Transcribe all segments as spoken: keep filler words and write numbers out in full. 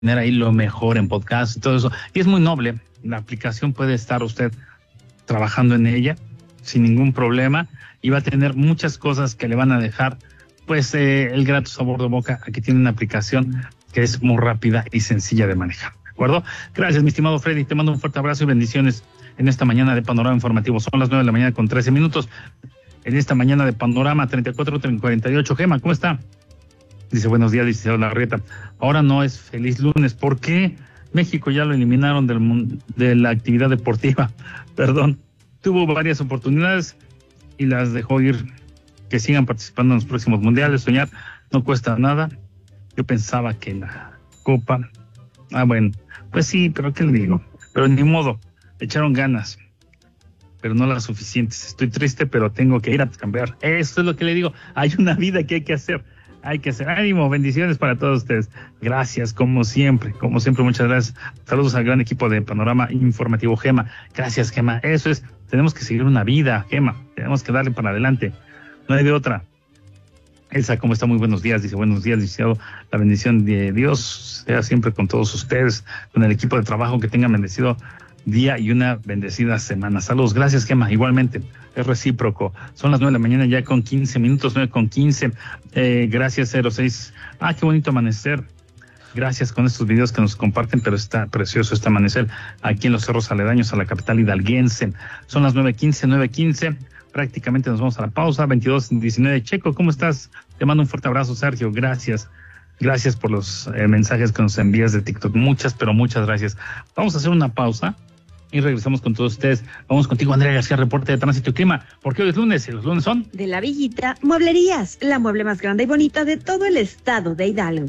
tener ahí lo mejor en podcast y todo eso. Y es muy noble. La aplicación puede estar usted trabajando en ella sin ningún problema y va a tener muchas cosas que le van a dejar pues eh, el grato sabor de boca. Aquí tiene una aplicación que es muy rápida y sencilla de manejar, ¿de acuerdo? Gracias, mi estimado Freddy, te mando un fuerte abrazo y bendiciones en esta mañana de Panorama Informativo. Son las nueve de la mañana con trece minutos. En esta mañana de Panorama treinta y cuatro cuarenta y ocho. Gema, ¿cómo está? Dice, buenos días, licenciado Larrieta. Ahora no es feliz lunes. ¿Por qué? México ya lo eliminaron del, de la actividad deportiva. Perdón. Tuvo varias oportunidades y las dejó ir. Que sigan participando en los próximos mundiales. Soñar no cuesta nada. Yo pensaba que la Copa... Ah, bueno, pues sí, pero ¿qué le digo? Pero ni modo, echaron ganas, pero no las suficientes. Estoy triste, pero tengo que ir a cambiar. Eso es lo que le digo. Hay una vida que hay que hacer. Hay que hacer. Ánimo, bendiciones para todos ustedes. Gracias, como siempre, como siempre, muchas gracias. Saludos al gran equipo de Panorama Informativo, Gema. Gracias, Gema. Eso es, tenemos que seguir una vida, Gema. Tenemos que darle para adelante. No hay de otra. Elsa, ¿cómo está? Muy buenos días. Dice, buenos días, licenciado. La bendición de Dios sea siempre con todos ustedes, con el equipo de trabajo, que tengan bendecido día y una bendecida semana. Saludos, gracias, Gema. Igualmente, es recíproco. Son las nueve de la mañana ya con quince minutos, nueve con quince. Eh, gracias, cero seis. Ah, qué bonito amanecer. Gracias con estos videos que nos comparten, pero está precioso este amanecer aquí en los cerros aledaños a la capital hidalguense. Son las nueve quince, nueve quince. Prácticamente nos vamos a la pausa. veintidós diecinueve. Checo, ¿cómo estás? Te mando un fuerte abrazo, Sergio. Gracias. Gracias por los eh, mensajes que nos envías de TikTok. Muchas, pero muchas gracias. Vamos a hacer una pausa y regresamos con todos ustedes. Vamos contigo, Andrea García, reporte de tránsito y clima. Porque hoy es lunes y los lunes son... De La Villita, Mueblerías, la mueble más grande y bonita de todo el estado de Hidalgo.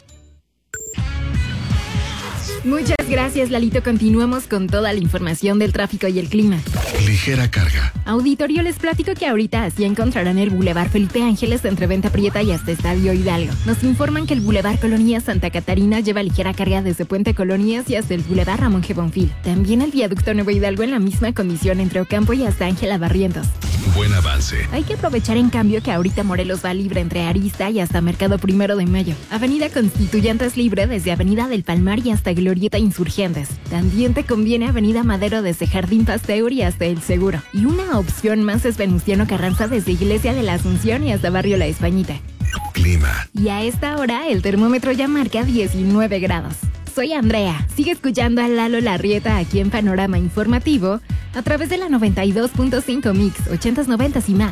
Muchas gracias, Lalito. Continuamos con toda la información del tráfico y el clima. Ligera carga. Auditorio, les platico que ahorita así encontrarán el Boulevard Felipe Ángeles entre Venta Prieta y hasta Estadio Hidalgo. Nos informan que el Boulevard Colonia Santa Catarina lleva ligera carga desde Puente Colonias y hasta el Boulevard Ramón G. Bonfil. También el Viaducto Nuevo Hidalgo en la misma condición entre Ocampo y hasta Ángela Barrientos. Buen avance. Hay que aprovechar en cambio que ahorita Morelos va libre entre Arista y hasta Mercado Primero de Mayo. Avenida Constituyentes libre desde Avenida del Palmar y hasta Glorieta Insurgentes. También te conviene Avenida Madero desde Jardín Pasteur y hasta El Seguro. Y una opción más es Venustiano Carranza desde Iglesia de la Asunción y hasta Barrio La Españita. Clima. Y a esta hora el termómetro ya marca diecinueve grados. Soy Andrea. Sigue escuchando a Lalo Larrieta aquí en Panorama Informativo a través de la noventa y dos punto cinco Mix, ochentas, noventas y más.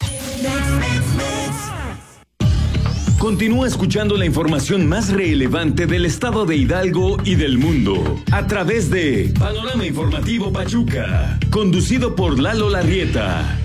Continúa escuchando la información más relevante del estado de Hidalgo y del mundo a través de Panorama Informativo Pachuca, conducido por Lalo Larrieta.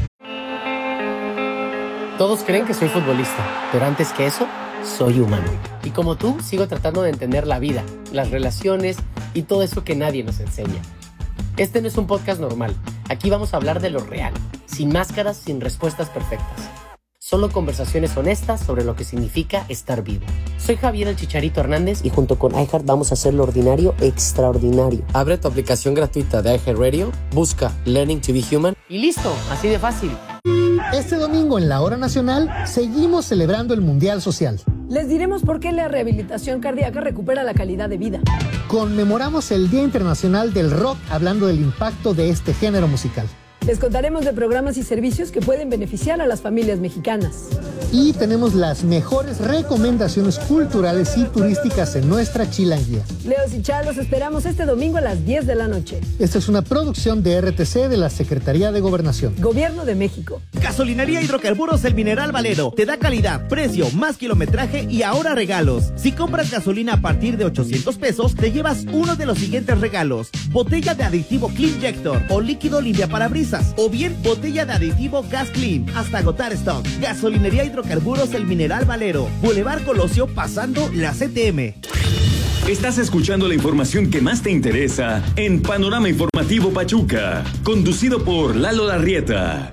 Todos creen que soy futbolista, pero antes que eso, soy humano. Y como tú, sigo tratando de entender la vida, las relaciones y todo eso que nadie nos enseña. Este no es un podcast normal. Aquí vamos a hablar de lo real, sin máscaras, sin respuestas perfectas. Solo conversaciones honestas sobre lo que significa estar vivo. Soy Javier el Chicharito Hernández y junto con iHeart vamos a hacer lo ordinario extraordinario. Abre tu aplicación gratuita de iHeartRadio, busca Learning to be Human y listo, así de fácil. Este domingo en la Hora Nacional seguimos celebrando el Mundial Social. Les diremos por qué la rehabilitación cardíaca recupera la calidad de vida. Conmemoramos el Día Internacional del Rock hablando del impacto de este género musical. Les contaremos de programas y servicios que pueden beneficiar a las familias mexicanas. Y tenemos las mejores recomendaciones culturales y turísticas en nuestra chilanguía. Leos y Chá, los esperamos este domingo a las diez de la noche. Esta es una producción de R T C de la Secretaría de Gobernación. Gobierno de México. Gasolinería Hidrocarburos El Mineral Valero. Te da calidad, precio, más kilometraje y ahora regalos. Si compras gasolina a partir de ochocientos pesos, te llevas uno de los siguientes regalos. Botella de aditivo Cleanjector o líquido limpiaparabrisas. O bien botella de aditivo Gas Clean. Hasta agotar stock. Gasolinería Hidrocarburos El Mineral Valero. Boulevard Colosio pasando la C T M. Estás escuchando la información que más te interesa en Panorama Informativo Pachuca, conducido por Lalo Larrieta.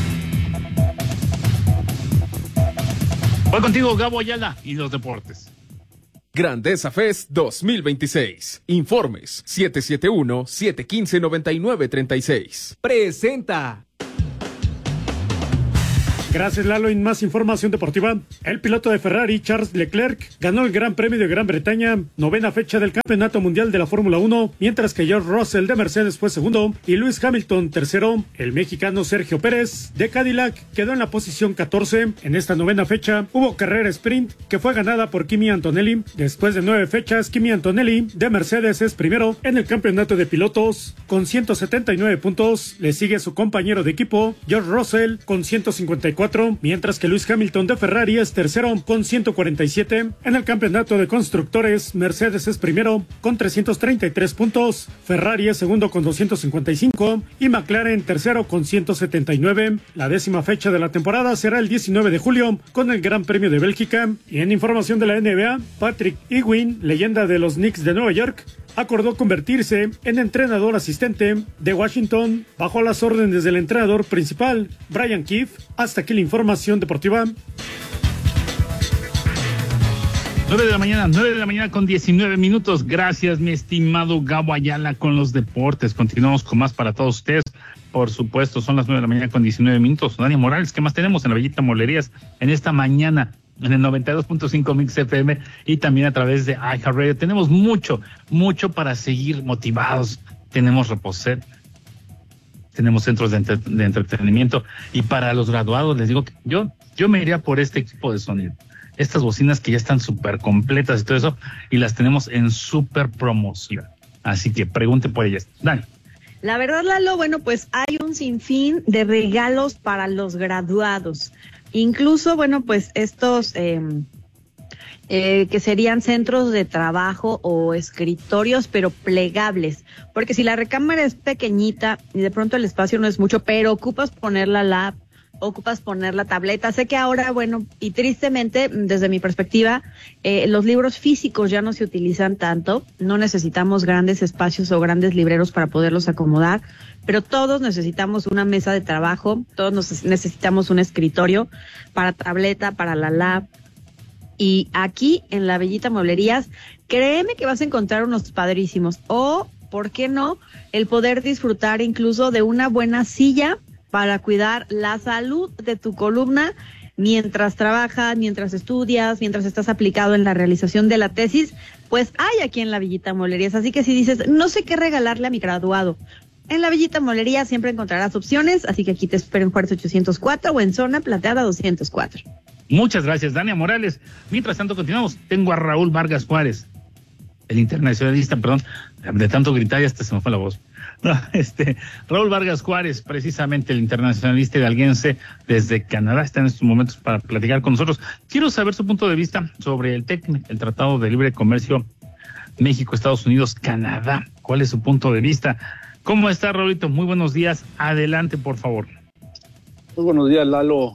Voy contigo, Gabo Ayala, y los deportes. Grandeza Fest dos mil veintiséis. Informes siete siete uno, siete uno cinco, nueve nueve tres seis. Presenta. Gracias, Lalo. En más información deportiva, el piloto de Ferrari, Charles Leclerc, ganó el Gran Premio de Gran Bretaña, novena fecha del Campeonato Mundial de la Fórmula uno, mientras que George Russell de Mercedes fue segundo y Lewis Hamilton tercero. El mexicano Sergio Pérez de Cadillac quedó en la posición catorce. En esta novena fecha hubo carrera sprint que fue ganada por Kimi Antonelli. Después de nueve fechas, Kimi Antonelli de Mercedes es primero en el campeonato de pilotos con ciento setenta y nueve puntos. Le sigue su compañero de equipo, George Russell, con ciento cincuenta y cuatro, mientras que Lewis Hamilton de Ferrari es tercero con ciento cuarenta y siete. En el campeonato de constructores, Mercedes es primero con trescientos treinta y tres puntos, Ferrari es segundo con doscientos cincuenta y cinco y McLaren tercero con ciento setenta y nueve. La décima fecha de la temporada será el diecinueve de julio con el Gran Premio de Bélgica. Y en información de la N B A, Patrick Ewing, leyenda de los Knicks de Nueva York, acordó convertirse en entrenador asistente de Washington bajo las órdenes del entrenador principal, Brian Keefe. Hasta aquí la información deportiva. nueve de la mañana, nueve de la mañana con diecinueve minutos. Gracias, mi estimado Gabo Ayala, con los deportes. Continuamos con más para todos ustedes. Por supuesto, son las nueve de la mañana con diecinueve minutos. Dani Morales, ¿qué más tenemos en la Bellita Molerías en esta mañana? En el noventa y dos punto cinco Mix F M y también a través de iHeartRadio. Tenemos mucho, mucho para seguir motivados. Tenemos Reposet, tenemos centros de, entre, de entretenimiento, y para los graduados les digo que yo, yo me iría por este equipo de sonido. Estas bocinas que ya están súper completas y todo eso, y las tenemos en súper promoción. Así que pregunte por ellas. Dani. La verdad, Lalo, bueno, pues hay un sinfín de regalos para los graduados. Incluso, bueno, pues estos eh, eh, que serían centros de trabajo o escritorios, pero plegables. Porque si la recámara es pequeñita y de pronto el espacio no es mucho, pero ocupas poner la lap, ocupas poner la tableta. Sé que ahora, bueno, y tristemente, desde mi perspectiva, eh, los libros físicos ya no se utilizan tanto. No necesitamos grandes espacios o grandes libreros para poderlos acomodar, pero todos necesitamos una mesa de trabajo, todos nos necesitamos un escritorio para tableta, para la lab. Y aquí en la Bellita Mueblerías, créeme que vas a encontrar unos padrísimos. O, ¿por qué no?, el poder disfrutar incluso de una buena silla para cuidar la salud de tu columna mientras trabajas, mientras estudias, mientras estás aplicado en la realización de la tesis. Pues hay aquí en la Bellita Mueblerías. Así que si dices, no sé qué regalarle a mi graduado, en la Bellita Mueblería siempre encontrarás opciones, así que aquí te espero en Juárez ochocientos cuatro o en Zona Plateada doscientos cuatro. Muchas gracias, Dania Morales. Mientras tanto, continuamos. Tengo a Raúl Vargas Juárez, el internacionalista, perdón, de tanto gritar ya hasta se me fue la voz. No, este, Raúl Vargas Juárez, precisamente el internacionalista hidalguense desde Canadá, está en estos momentos para platicar con nosotros. Quiero saber su punto de vista sobre el T E C M, el Tratado de Libre Comercio México, Estados Unidos, Canadá. ¿Cuál es su punto de vista? ¿Cómo está, Raulito? Muy buenos días. Adelante, por favor. Muy buenos días, Lalo.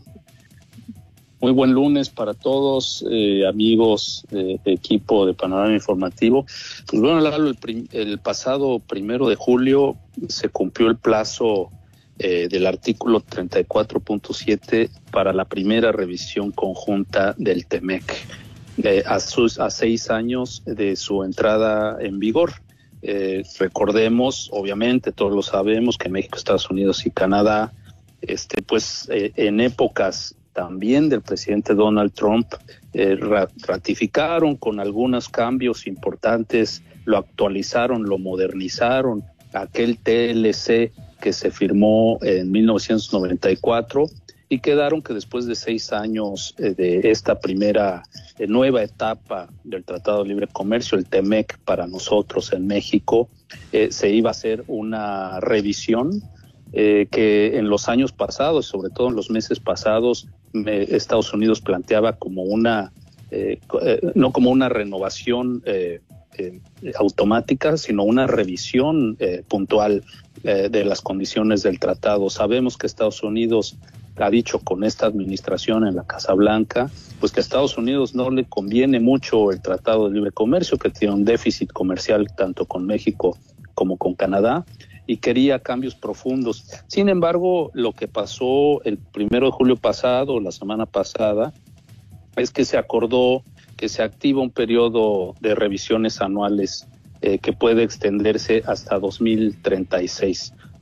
Muy buen lunes para todos, eh, amigos de, de equipo de Panorama Informativo. Pues bueno, Lalo, el, prim, el pasado primero de julio se cumplió el plazo eh, del artículo treinta y cuatro punto siete para la primera revisión conjunta del T M E C, eh, a, sus, a seis años de su entrada en vigor. Eh, recordemos, obviamente, todos lo sabemos, que México, Estados Unidos y Canadá, este, pues eh, en épocas también del presidente Donald Trump, eh, ratificaron con algunos cambios importantes, lo actualizaron, lo modernizaron, aquel T L C que se firmó en mil novecientos noventa y cuatro, y quedaron que después de seis años eh, de esta primera eh, nueva etapa del Tratado de Libre Comercio, el T M E C para nosotros en México, eh, se iba a hacer una revisión eh, que en los años pasados, sobre todo en los meses pasados, me, Estados Unidos planteaba como una, eh, eh, no como una renovación eh, eh, automática, sino una revisión eh, puntual eh, de las condiciones del tratado. Sabemos que Estados Unidos ha dicho con esta administración en la Casa Blanca, pues que a Estados Unidos no le conviene mucho el Tratado de Libre Comercio, que tiene un déficit comercial tanto con México como con Canadá, y quería cambios profundos. Sin embargo, lo que pasó el primero de julio pasado, la semana pasada, es que se acordó que se activa un periodo de revisiones anuales eh, que puede extenderse hasta dos mil treinta y seis.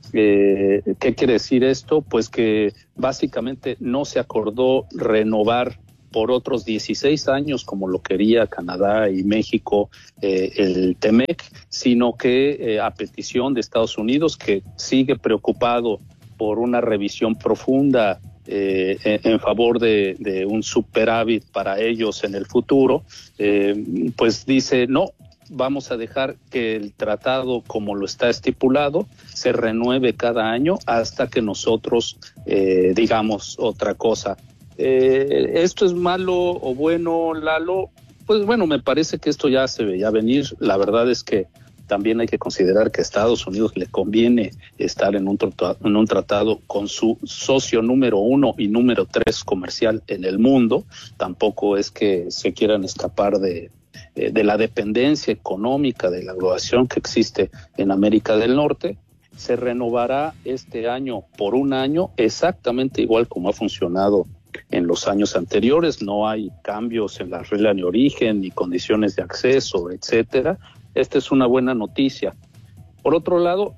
Eh, ¿Qué quiere decir esto? Pues que básicamente no se acordó renovar por otros dieciséis años, como lo quería Canadá y México, eh, el T M E C, sino que eh, a petición de Estados Unidos, que sigue preocupado por una revisión profunda eh, en, en favor de, de un superávit para ellos en el futuro, eh, pues dice no, vamos a dejar que el tratado, como lo está estipulado, se renueve cada año hasta que nosotros eh, digamos otra cosa. Eh, ¿Esto es malo o bueno, Lalo? Pues bueno, me parece que esto ya se veía venir. La verdad es que también hay que considerar que a Estados Unidos le conviene estar en un tratado, en un tratado con su socio número uno y número tres comercial en el mundo. Tampoco es que se quieran escapar de, de la dependencia económica, de la globalización que existe en América del Norte. Se renovará este año por un año, exactamente igual como ha funcionado en los años anteriores. No hay cambios en la regla de origen ni condiciones de acceso, etcétera. Esta es una buena noticia. Por otro lado,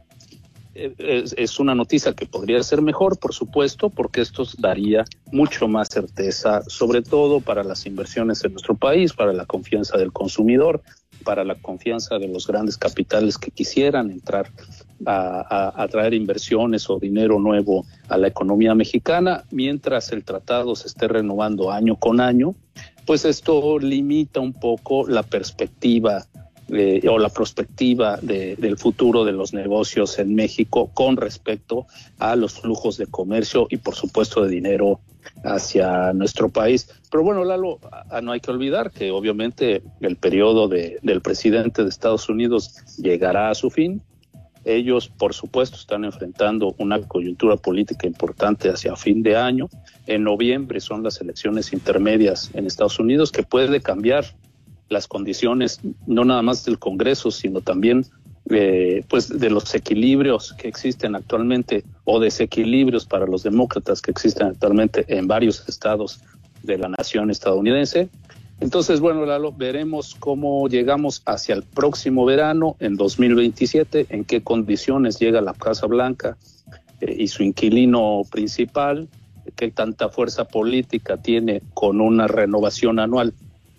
es, es una noticia que podría ser mejor, por supuesto, porque esto daría mucho más certeza, sobre todo para las inversiones en nuestro país, para la confianza del consumidor, para la confianza de los grandes capitales que quisieran entrar a, a, a traer inversiones o dinero nuevo a la economía mexicana, mientras el tratado se esté renovando año con año. Pues esto limita un poco la perspectiva Eh, o la perspectiva de, del futuro de los negocios en México con respecto a los flujos de comercio y por supuesto de dinero hacia nuestro país. Pero bueno, Lalo, a, no hay que olvidar que obviamente el periodo de, del presidente de Estados Unidos llegará a su fin. Ellos, por supuesto, están enfrentando una coyuntura política importante hacia fin de año. En noviembre son las elecciones intermedias en Estados Unidos, que puede cambiar las condiciones, no nada más del Congreso, sino también eh, pues de los equilibrios que existen actualmente o desequilibrios para los demócratas que existen actualmente en varios estados de la nación estadounidense. Entonces, bueno, Lalo, veremos cómo llegamos hacia el próximo verano, en dos mil veintisiete, en qué condiciones llega la Casa Blanca eh, y su inquilino principal, qué tanta fuerza política tiene con una renovación anual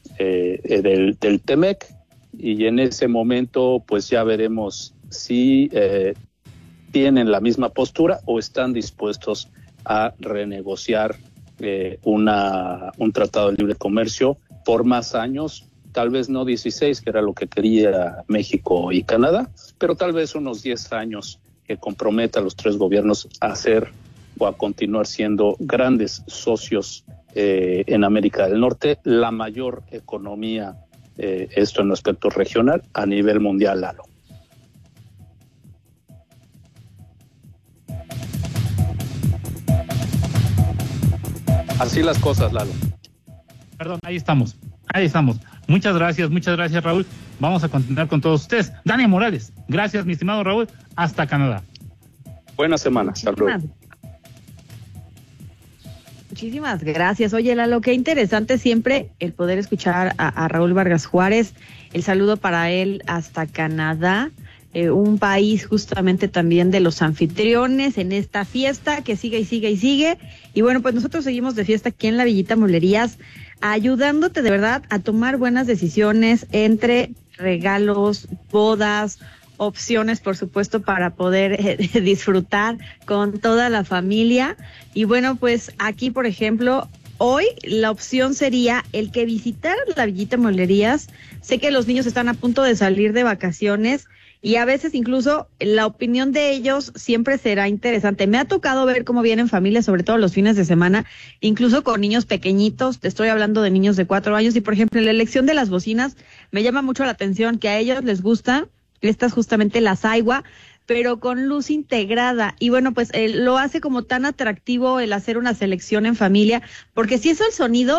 Eh, del, del T M E C, y en ese momento pues ya veremos si eh, tienen la misma postura o están dispuestos a renegociar eh, una, un tratado de libre comercio por más años, tal vez no dieciséis, que era lo que quería México y Canadá, pero tal vez unos diez años que comprometa a los tres gobiernos a hacer o a continuar siendo grandes socios Eh, en América del Norte, la mayor economía, eh, esto en aspecto regional, a nivel mundial, Lalo. Así las cosas, Lalo. Perdón, ahí estamos, ahí estamos. Muchas gracias, muchas gracias, Raúl. Vamos a continuar con todos ustedes. Dani Morales, gracias, mi estimado Raúl, hasta Canadá. Buena semana, hasta luego. Muchísimas gracias. Oye, Lalo, qué interesante siempre el poder escuchar a, a Raúl Vargas Juárez. El saludo para él hasta Canadá, eh, un país justamente también de los anfitriones en esta fiesta que sigue y sigue y sigue. Y bueno, pues nosotros seguimos de fiesta aquí en la Villita Mueblerías, ayudándote de verdad a tomar buenas decisiones entre regalos, bodas, opciones, por supuesto, para poder eh, disfrutar con toda la familia. Y bueno, pues aquí, por ejemplo, hoy la opción sería el que visitaran la Villita Mueblerías. Sé que los niños están a punto de salir de vacaciones y a veces incluso la opinión de ellos siempre será interesante. Me ha tocado ver cómo vienen familias, sobre todo los fines de semana, incluso con niños pequeñitos. Te estoy hablando de niños de cuatro años y, por ejemplo, la elección de las bocinas me llama mucho la atención, que a ellos les gusta. Estas justamente las Aiwa, pero con luz integrada. Y bueno, pues eh, lo hace como tan atractivo el hacer una selección en familia, porque sí es el sonido,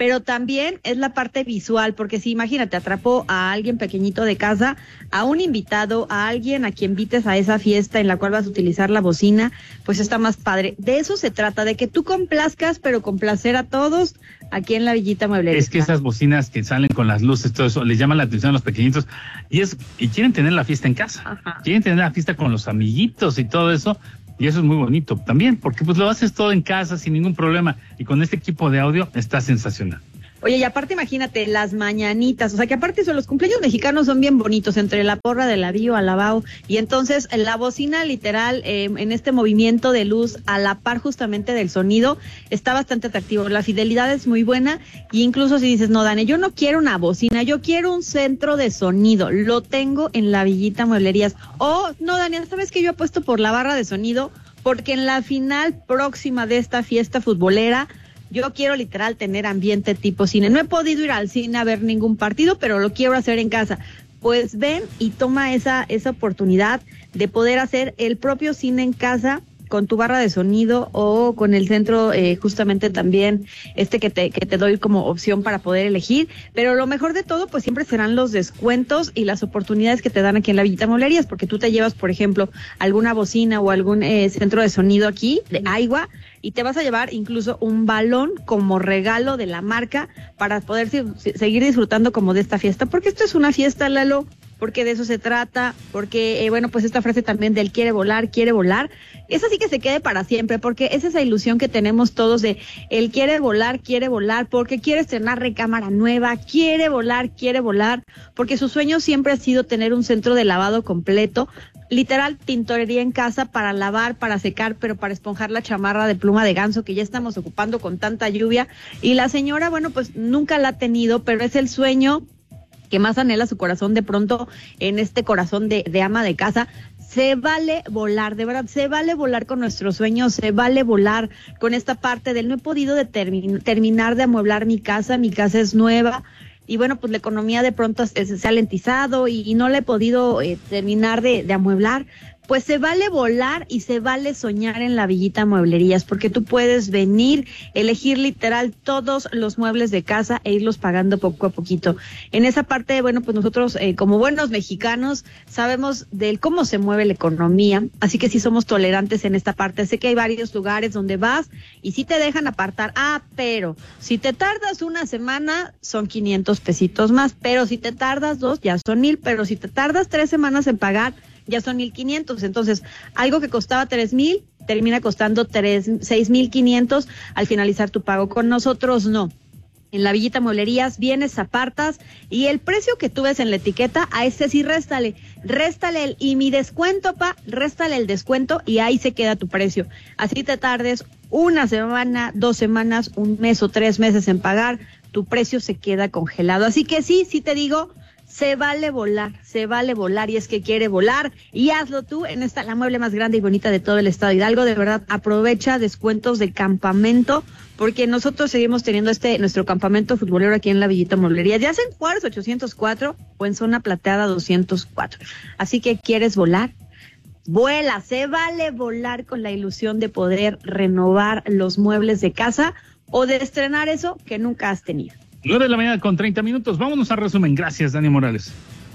pero también es la parte visual, porque si imagínate, atrapó a alguien pequeñito de casa, a un invitado, a alguien a quien invites a esa fiesta en la cual vas a utilizar la bocina, pues está más padre. De eso se trata, de que tú complazcas, pero complacer a todos aquí en la Villita Mueblería. Es que esas bocinas que salen con las luces, todo eso, les llaman la atención a los pequeñitos y es y quieren tener la fiesta en casa. Ajá. Quieren tener la fiesta con los amiguitos y todo eso. Y eso es muy bonito también, porque pues lo haces todo en casa sin ningún problema. Y con este equipo de audio está sensacional. Oye, y aparte imagínate, las mañanitas, o sea que aparte son los cumpleaños mexicanos son bien bonitos, entre la porra de la Bio, Alabao, y entonces la bocina literal, eh, en este movimiento de luz, a la par justamente del sonido, está bastante atractivo, la fidelidad es muy buena, y incluso si dices, no, Dani, yo no quiero una bocina, yo quiero un centro de sonido, lo tengo en la Villita Mueblerías, o, no, Dani, ¿sabes que yo apuesto por la barra de sonido? Porque en la final próxima de esta fiesta futbolera, yo quiero literal tener ambiente tipo cine. No he podido ir al cine a ver ningún partido, pero lo quiero hacer en casa. Pues ven y toma esa, esa oportunidad de poder hacer el propio cine en casa con tu barra de sonido o con el centro eh, justamente también este que te, que te doy como opción para poder elegir. Pero lo mejor de todo, pues siempre serán los descuentos y las oportunidades que te dan aquí en la Villita Mueblerías, porque tú te llevas, por ejemplo, alguna bocina o algún eh, centro de sonido aquí, de agua, y te vas a llevar incluso un balón como regalo de la marca para poder si, seguir disfrutando como de esta fiesta, porque esto es una fiesta, Lalo, porque de eso se trata, porque, eh, bueno, pues esta frase también del quiere volar, quiere volar, esa sí que se quede para siempre, porque es esa ilusión que tenemos todos de él quiere volar, quiere volar, porque quiere estrenar recámara nueva, quiere volar, quiere volar, porque su sueño siempre ha sido tener un centro de lavado completo, literal tintorería en casa para lavar, para secar, pero para esponjar la chamarra de pluma de ganso que ya estamos ocupando con tanta lluvia, y la señora, bueno, pues nunca la ha tenido, pero es el sueño que más anhela su corazón de pronto en este corazón de, de ama de casa. Se vale volar, de verdad, se vale volar con nuestros sueños, se vale volar con esta parte del no he podido de termi- terminar de amueblar mi casa, mi casa es nueva, y bueno, pues la economía de pronto se, se ha lentizado y, y no la he podido eh, terminar de, de amueblar. Pues se vale volar y se vale soñar en la Villita Mueblerías, porque tú puedes venir, elegir literal todos los muebles de casa e irlos pagando poco a poquito. En esa parte, bueno, pues nosotros eh, como buenos mexicanos sabemos de cómo se mueve la economía, así que sí somos tolerantes en esta parte. Sé que hay varios lugares donde vas y sí te dejan apartar, ah, pero si te tardas una semana son quinientos pesitos más, pero si te tardas dos ya son mil, pero si te tardas tres semanas en pagar ya son mil quinientos, entonces algo que costaba tres mil termina costando tres, seis mil quinientos al finalizar tu pago. Con nosotros no. En la Villita Mueblerías vienes, apartas y el precio que tú ves en la etiqueta, a ese sí réstale, réstale el, y mi descuento, pa, réstale el descuento y ahí se queda tu precio. Así te tardes una semana, dos semanas, un mes o tres meses en pagar, tu precio se queda congelado. Así que sí, sí te digo, se vale volar, se vale volar y es que quiere volar y hazlo tú en esta, la mueble más grande y bonita de todo el estado de Hidalgo. De verdad, aprovecha descuentos de campamento porque nosotros seguimos teniendo este, nuestro campamento futbolero aquí en la Villita Mueblería, ya sea en Juárez ochocientos cuatro o en Zona Plateada doscientos cuatro. Así que ¿quieres volar? Vuela, se vale volar con la ilusión de poder renovar los muebles de casa o de estrenar eso que nunca has tenido. nueve de la mañana con treinta minutos. Vámonos al resumen. Gracias, Dani Morales.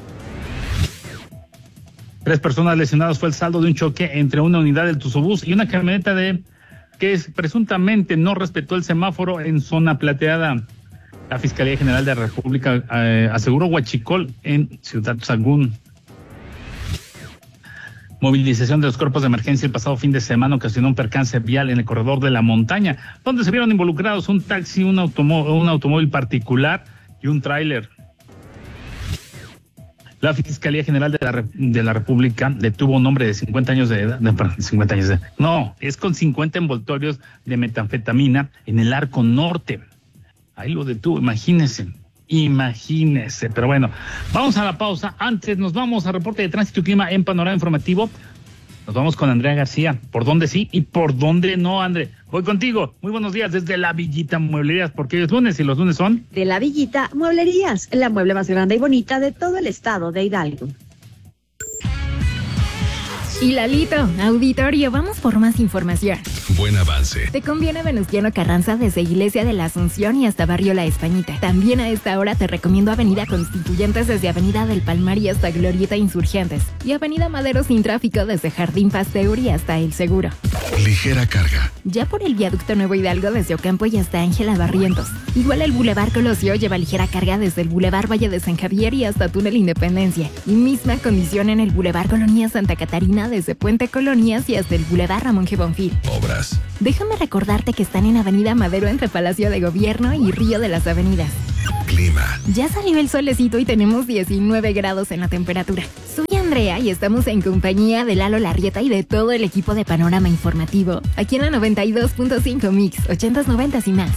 Tres personas lesionadas fue el saldo de un choque entre una unidad del Tuzobús y una camioneta de que es, presuntamente no respetó el semáforo en Zona Plateada. La Fiscalía General de la República eh, aseguró huachicol en Ciudad Sagún. Movilización de los cuerpos de emergencia el pasado fin de semana ocasionó un percance vial en el corredor de la montaña, donde se vieron involucrados un taxi, un, automó- un automóvil particular y un tráiler. La Fiscalía General de la, Re- de la República detuvo a un hombre de cincuenta años de edad, de, perdón, cincuenta años de, no, es con cincuenta envoltorios de metanfetamina en el Arco Norte. Ahí lo detuvo, imagínense. Imagínese, pero bueno, vamos a la pausa. Antes nos vamos a reporte de tránsito y clima en Panorama Informativo. Nos vamos con Andrea García. ¿Por dónde sí y por dónde no, André? Voy contigo. Muy buenos días desde la Villita Mueblerías, porque hoy es lunes y los lunes son... De la Villita Mueblerías, la mueble más grande y bonita de todo el estado de Hidalgo. Y Lalito, auditorio, vamos por más información. Buen avance. Te conviene Venustiano Carranza desde Iglesia de la Asunción y hasta Barrio La Españita. También a esta hora te recomiendo Avenida Constituyentes desde Avenida del Palmar y hasta Glorieta Insurgentes. Y Avenida Madero sin tráfico desde Jardín Pasteur y hasta El Seguro. Ligera carga. Ya por el Viaducto Nuevo Hidalgo desde Ocampo y hasta Ángela Barrientos. Igual el Boulevard Colosio lleva ligera carga desde el Boulevard Valle de San Javier y hasta Túnel Independencia. Y misma condición en el Boulevard Colonia Santa Catarina desde Puente Colonias y hasta el Boulevard Ramón G. Bonfil. Obras. Déjame recordarte que están en Avenida Madero entre Palacio de Gobierno y Río de las Avenidas. Clima. Ya salió el solecito y tenemos diecinueve grados en la temperatura. Soy Andrea y estamos en compañía de Lalo Larrieta y de todo el equipo de Panorama Informativo. Aquí en la noventa y dos punto cinco Mix, ochentas, noventas y más.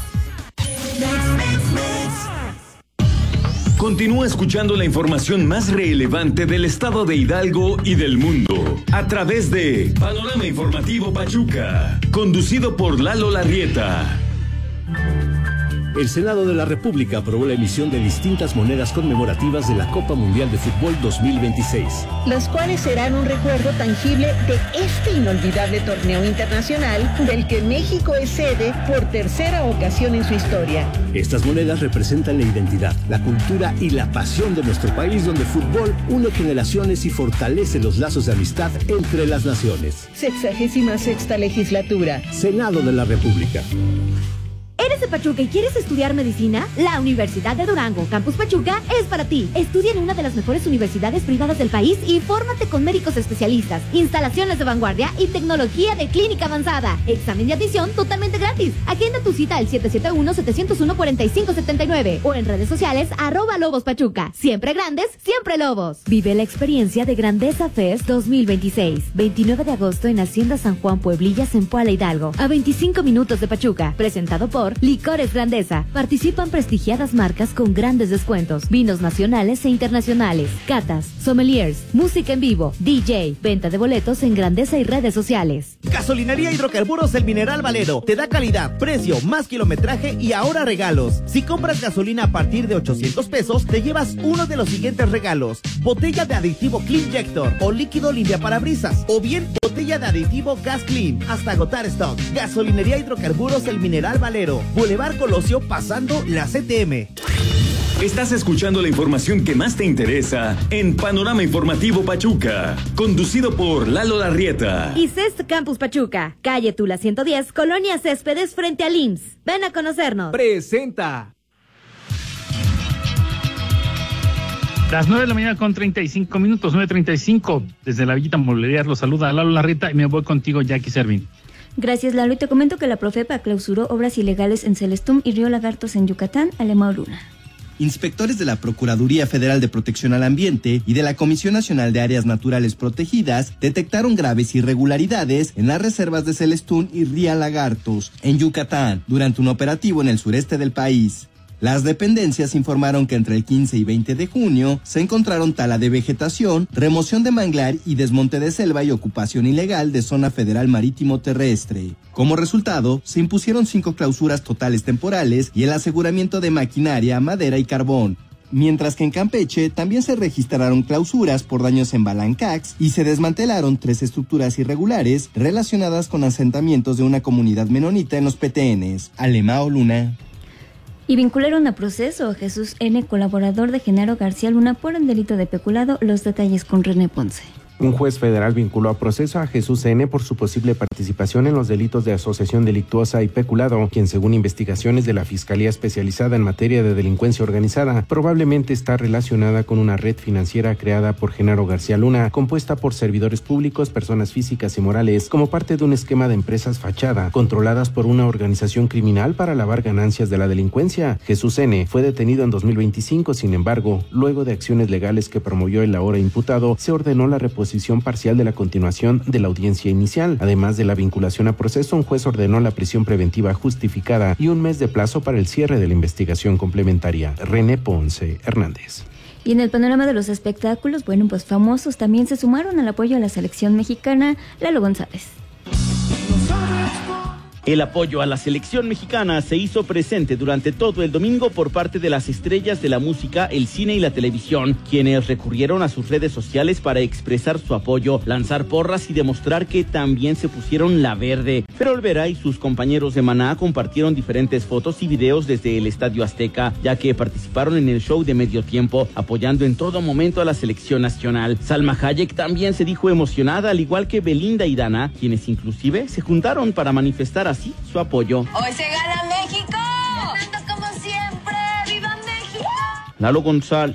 Continúa escuchando la información más relevante del estado de Hidalgo y del mundo a través de Panorama Informativo Pachuca, conducido por Lalo Larrieta. El Senado de la República aprobó la emisión de distintas monedas conmemorativas de la Copa Mundial de Fútbol dos mil veintiséis. Las cuales serán un recuerdo tangible de este inolvidable torneo internacional del que México es sede por tercera ocasión en su historia. Estas monedas representan la identidad, la cultura y la pasión de nuestro país, donde el fútbol une generaciones y fortalece los lazos de amistad entre las naciones. Sexagésima sexta legislatura. Senado de la República. ¿Eres de Pachuca y quieres estudiar medicina? La Universidad de Durango, Campus Pachuca, es para ti. Estudia en una de las mejores universidades privadas del país y fórmate con médicos especialistas, instalaciones de vanguardia y tecnología de clínica avanzada. Examen de admisión totalmente gratis. Agenda tu cita al siete siete uno, siete cero uno, cuatro cinco siete nueve o en redes sociales arroba Lobos Pachuca. Siempre grandes, siempre Lobos. Vive la experiencia de Grandeza Fest dos mil veintiséis. veintinueve de agosto en Hacienda San Juan Pueblillas en Puala Hidalgo. A veinticinco minutos de Pachuca. Presentado por Licores Grandeza. Participan prestigiadas marcas con grandes descuentos. Vinos nacionales e internacionales. Catas, sommeliers, música en vivo, D J, venta de boletos en Grandeza y redes sociales. Gasolinería Hidrocarburos El Mineral Valero. Te da calidad, precio, más kilometraje y ahora regalos. Si compras gasolina a partir de ochocientos pesos, te llevas uno de los siguientes regalos. Botella de aditivo Cleanjector o líquido limpiaparabrisas. O bien botella de aditivo Gas Clean. Hasta agotar stock. Gasolinería Hidrocarburos El Mineral Valero. Boulevard Colosio pasando la C T M. Estás escuchando la información que más te interesa en Panorama Informativo Pachuca, conducido por Lalo Larrieta. Y C E S Campus Pachuca, calle Tula ciento diez, Colonia Céspedes frente al I M S S. Ven a conocernos. Presenta. Las nueve de la mañana con treinta y cinco minutos, nueve treinta y cinco. Desde la Villita Mobiliaria los saluda Lalo Larrieta y me voy contigo, Jackie Servín. Gracias, Lalo, y te comento que la Profepa clausuró obras ilegales en Celestún y Río Lagartos en Yucatán, Alemão Luna. Inspectores de la Procuraduría Federal de Protección al Ambiente y de la Comisión Nacional de Áreas Naturales Protegidas detectaron graves irregularidades en las reservas de Celestún y Río Lagartos, en Yucatán, durante un operativo en el sureste del país. Las dependencias informaron que entre el quince y veinte de junio se encontraron tala de vegetación, remoción de manglar y desmonte de selva y ocupación ilegal de zona federal marítimo terrestre. Como resultado, se impusieron cinco clausuras totales temporales y el aseguramiento de maquinaria, madera y carbón. Mientras que en Campeche también se registraron clausuras por daños en Balancax y se desmantelaron tres estructuras irregulares relacionadas con asentamientos de una comunidad menonita en los Petenes. Alemão Luna. Y vincularon a proceso a Jesús N., colaborador de Genaro García Luna, por el delito de peculado. Los detalles con René Ponce. Un juez federal vinculó a proceso a Jesús N. por su posible participación en los delitos de asociación delictuosa y peculado, quien según investigaciones de la Fiscalía Especializada en Materia de Delincuencia Organizada, probablemente está relacionada con una red financiera creada por Genaro García Luna, compuesta por servidores públicos, personas físicas y morales, como parte de un esquema de empresas fachada, controladas por una organización criminal para lavar ganancias de la delincuencia. Jesús N. fue detenido en dos mil veinticinco, sin embargo, luego de acciones legales que promovió el ahora imputado, se ordenó la reposición parcial de la continuación de la audiencia inicial. Además de la vinculación a proceso, un juez ordenó la prisión preventiva justificada y un mes de plazo para el cierre de la investigación complementaria. René Ponce Hernández. Y en el panorama de los espectáculos, bueno, pues famosos también se sumaron al apoyo a la selección mexicana. Lalo González. El apoyo a la selección mexicana se hizo presente durante todo el domingo por parte de las estrellas de la música, el cine y la televisión, quienes recurrieron a sus redes sociales para expresar su apoyo, lanzar porras y demostrar que también se pusieron la verde. Fer Olvera y sus compañeros de Maná compartieron diferentes fotos y videos desde el Estadio Azteca, ya que participaron en el show de medio tiempo, apoyando en todo momento a la selección nacional. Salma Hayek también se dijo emocionada, al igual que Belinda y Dana, quienes inclusive se juntaron para manifestar así su apoyo. ¡Hoy se gana México! ¡Ganando como siempre! ¡Viva México! Lalo González.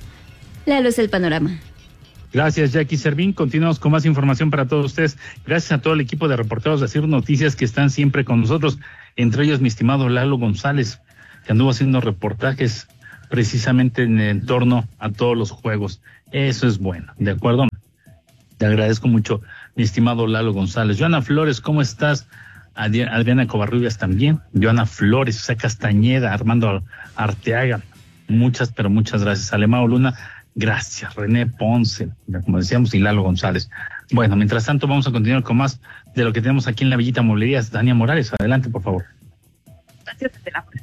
Lalo es el panorama. Gracias, Jackie Servín. Continuamos con más información para todos ustedes. Gracias a todo el equipo de reporteros de Asir Noticias que están siempre con nosotros, entre ellos mi estimado Lalo González, que anduvo haciendo reportajes precisamente en, en torno a todos los juegos. Eso es bueno, ¿de acuerdo? Te agradezco mucho, mi estimado Lalo González. Joana Flores, ¿cómo estás? Adriana Covarrubias también. Joana Flores, José Castañeda, Armando Arteaga. Muchas, pero muchas gracias. Alemao Luna, gracias. René Ponce, como decíamos, y Lalo González. Bueno, mientras tanto vamos a continuar con más de lo que tenemos aquí en la Villita Mueblerías. Dania Morales, adelante, por favor. Gracias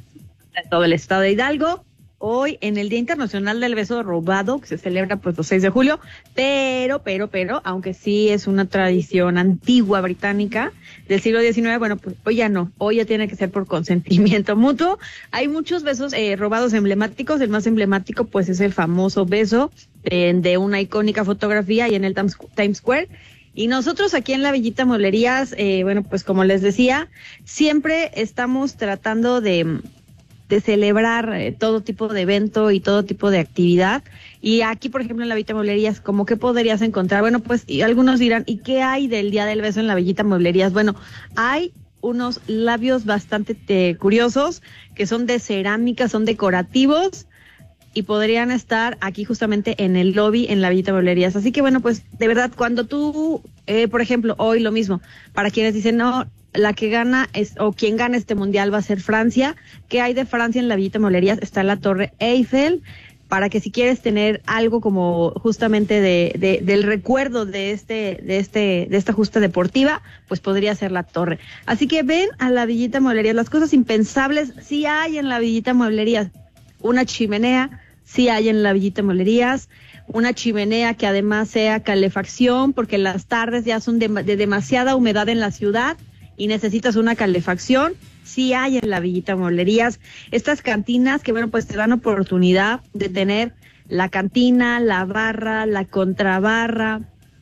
a todo el estado de Hidalgo. Hoy en el Día Internacional del Beso Robado, que se celebra pues los seis de julio, pero, pero, pero, aunque sí es una tradición antigua británica del siglo diecinueve, bueno, pues hoy ya no, hoy ya tiene que ser por consentimiento mutuo. Hay muchos besos eh, robados emblemáticos, el más emblemático pues es el famoso beso de, de una icónica fotografía y en el Times Square. Y nosotros aquí en la Villita Mueblerías, eh, bueno, pues como les decía, siempre estamos tratando de... de celebrar eh, todo tipo de evento y todo tipo de actividad. Y aquí, por ejemplo, en la Villita Mueblerías, ¿cómo qué podrías encontrar? Bueno, pues y algunos dirán, ¿y qué hay del Día del Beso en la Villita Mueblerías? Bueno, hay unos labios bastante eh, curiosos que son de cerámica, son decorativos y podrían estar aquí justamente en el lobby en la Villita Mueblerías. Así que bueno, pues de verdad, cuando tú, eh, por ejemplo, hoy lo mismo, para quienes dicen, no, la que gana es, o quien gana este mundial va a ser Francia. ¿Qué hay de Francia en la Villita Mueblerías? Está la Torre Eiffel, para que si quieres tener algo como justamente de, de del recuerdo de este, de este, de esta justa deportiva, pues podría ser la torre. Así que ven a la Villita Mueblerías, las cosas impensables sí hay en la Villita Mueblerías. Una chimenea, sí hay en la Villita Mueblerías. Una chimenea que además sea calefacción, porque las tardes ya son de, de demasiada humedad en la ciudad y necesitas una calefacción, sí hay en la Villita Mueblerías. Estas cantinas que, bueno, pues te dan oportunidad de tener la cantina, la barra, la contrabarra,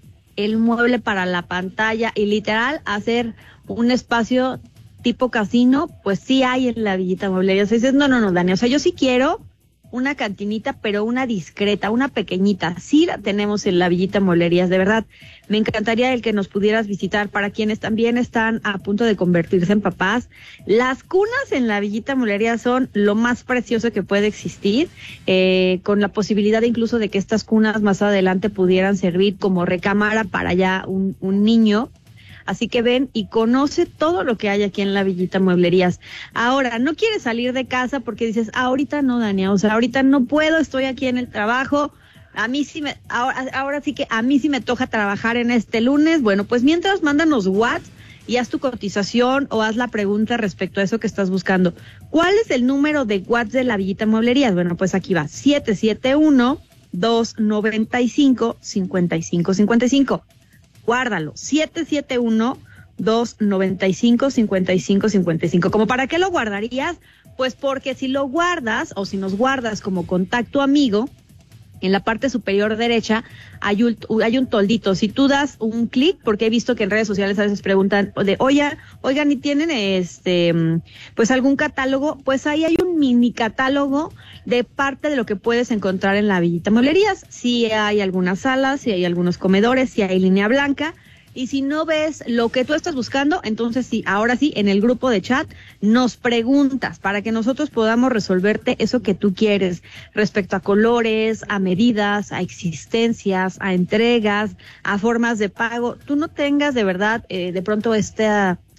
el mueble para la pantalla y literal hacer un espacio tipo casino, pues sí hay en la Villita Mueblerías. Y dices, no, no, no, Dani, o sea, yo sí quiero una cantinita, pero una discreta, una pequeñita. Sí la tenemos en la Villita Mueblerías, de verdad. Me encantaría el que nos pudieras visitar. Para quienes también están a punto de convertirse en papás, las cunas en la Villita Mueblerías son lo más precioso que puede existir, eh, con la posibilidad incluso de que estas cunas más adelante pudieran servir como recámara para ya un, un niño. Así que ven y conoce todo lo que hay aquí en la Villita Mueblerías. Ahora, no quieres salir de casa porque dices, ah, ahorita no, Dania, o sea, ahorita no puedo, estoy aquí en el trabajo, a mí sí me, ahora, ahora sí que a mí sí me toca trabajar en este lunes. Bueno, pues mientras, mándanos WhatsApp y haz tu cotización o haz la pregunta respecto a eso que estás buscando. ¿Cuál es el número de WhatsApp de la Villita Mueblerías? Bueno, pues aquí va, siete siete uno, dos nueve cinco, cinco cinco cinco cinco. Guárdalo, siete siete uno, dos nueve cinco, cinco cinco cinco cinco. ¿Cómo para qué lo guardarías? Pues porque si lo guardas o si nos guardas como contacto amigo, en la parte superior derecha hay un, hay un toldito. Si tú das un clic, porque he visto que en redes sociales a veces preguntan de, oigan, oigan, ¿y tienen este, pues algún catálogo? Pues ahí hay un mini catálogo de parte de lo que puedes encontrar en la Villita Mueblerías. Si hay algunas salas, si hay algunos comedores, si hay línea blanca. Y si no ves lo que tú estás buscando, entonces sí, ahora sí, en el grupo de chat nos preguntas para que nosotros podamos resolverte eso que tú quieres respecto a colores, a medidas, a existencias, a entregas, a formas de pago. Tú no tengas de verdad eh, de pronto esta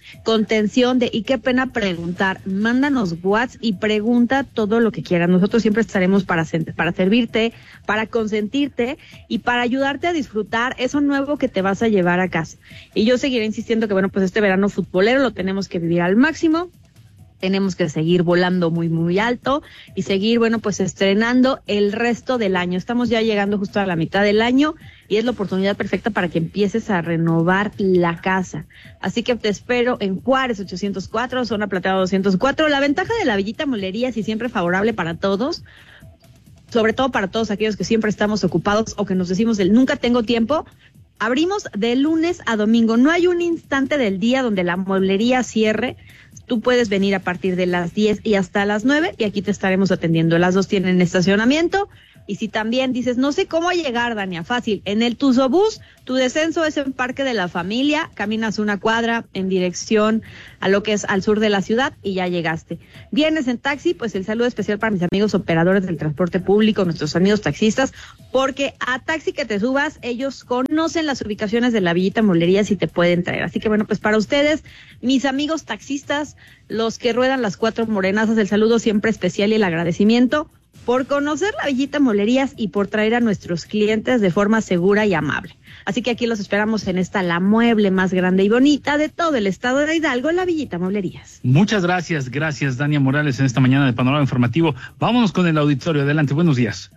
contención de, y qué pena preguntar, mándanos WhatsApp y pregunta todo lo que quieras. Nosotros siempre estaremos para, para servirte, para consentirte y para ayudarte a disfrutar eso nuevo que te vas a llevar a casa. Y yo seguiré insistiendo que, bueno, pues este verano futbolero lo tenemos que vivir al máximo. Tenemos que seguir volando muy, muy alto y seguir, bueno, pues estrenando el resto del año. Estamos ya llegando justo a la mitad del año y es la oportunidad perfecta para que empieces a renovar la casa. Así que te espero en Juárez ochocientos cuatro, zona Plateada doscientos cuatro. La ventaja de la Villita Molerías y siempre favorable para todos, sobre todo para todos aquellos que siempre estamos ocupados o que nos decimos el nunca tengo tiempo. Abrimos de lunes a domingo. No hay un instante del día donde la mueblería cierre. Tú puedes venir a partir de las diez y hasta las nueve y aquí te estaremos atendiendo. Las dos tienen estacionamiento. Y si también dices, no sé cómo llegar, Dania, fácil, en el Tuzobús, tu descenso es en Parque de la Familia, caminas una cuadra en dirección a lo que es al sur de la ciudad y ya llegaste. Vienes en taxi, pues el saludo especial para mis amigos operadores del transporte público, nuestros amigos taxistas, porque a taxi que te subas, ellos conocen las ubicaciones de la Villita Molerías y te pueden traer. Así que bueno, pues para ustedes, mis amigos taxistas, los que ruedan las cuatro morenazas, el saludo siempre especial y el agradecimiento por conocer la Villita Molerías y por traer a nuestros clientes de forma segura y amable. Así que aquí los esperamos en esta, la mueble más grande y bonita de todo el estado de Hidalgo, la Villita Molerías. Muchas gracias, gracias Dania Morales en esta mañana de Panorama Informativo. Vámonos con el auditorio, adelante, buenos días.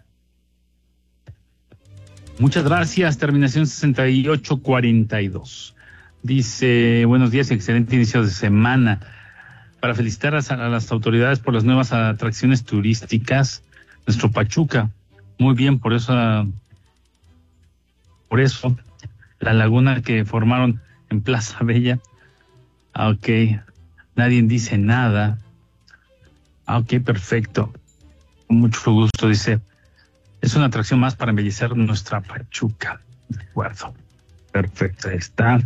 Muchas gracias, terminación sesenta y ocho cuarenta y dos. Dice, buenos días, excelente inicio de semana. Para felicitar a, a las autoridades por las nuevas atracciones turísticas, nuestro Pachuca, muy bien, por eso, por eso, la laguna que formaron en Plaza Bella, ah, ok, nadie dice nada, ah, ok, perfecto, con mucho gusto, dice, es una atracción más para embellecer nuestra Pachuca, de acuerdo, perfecto, ahí está,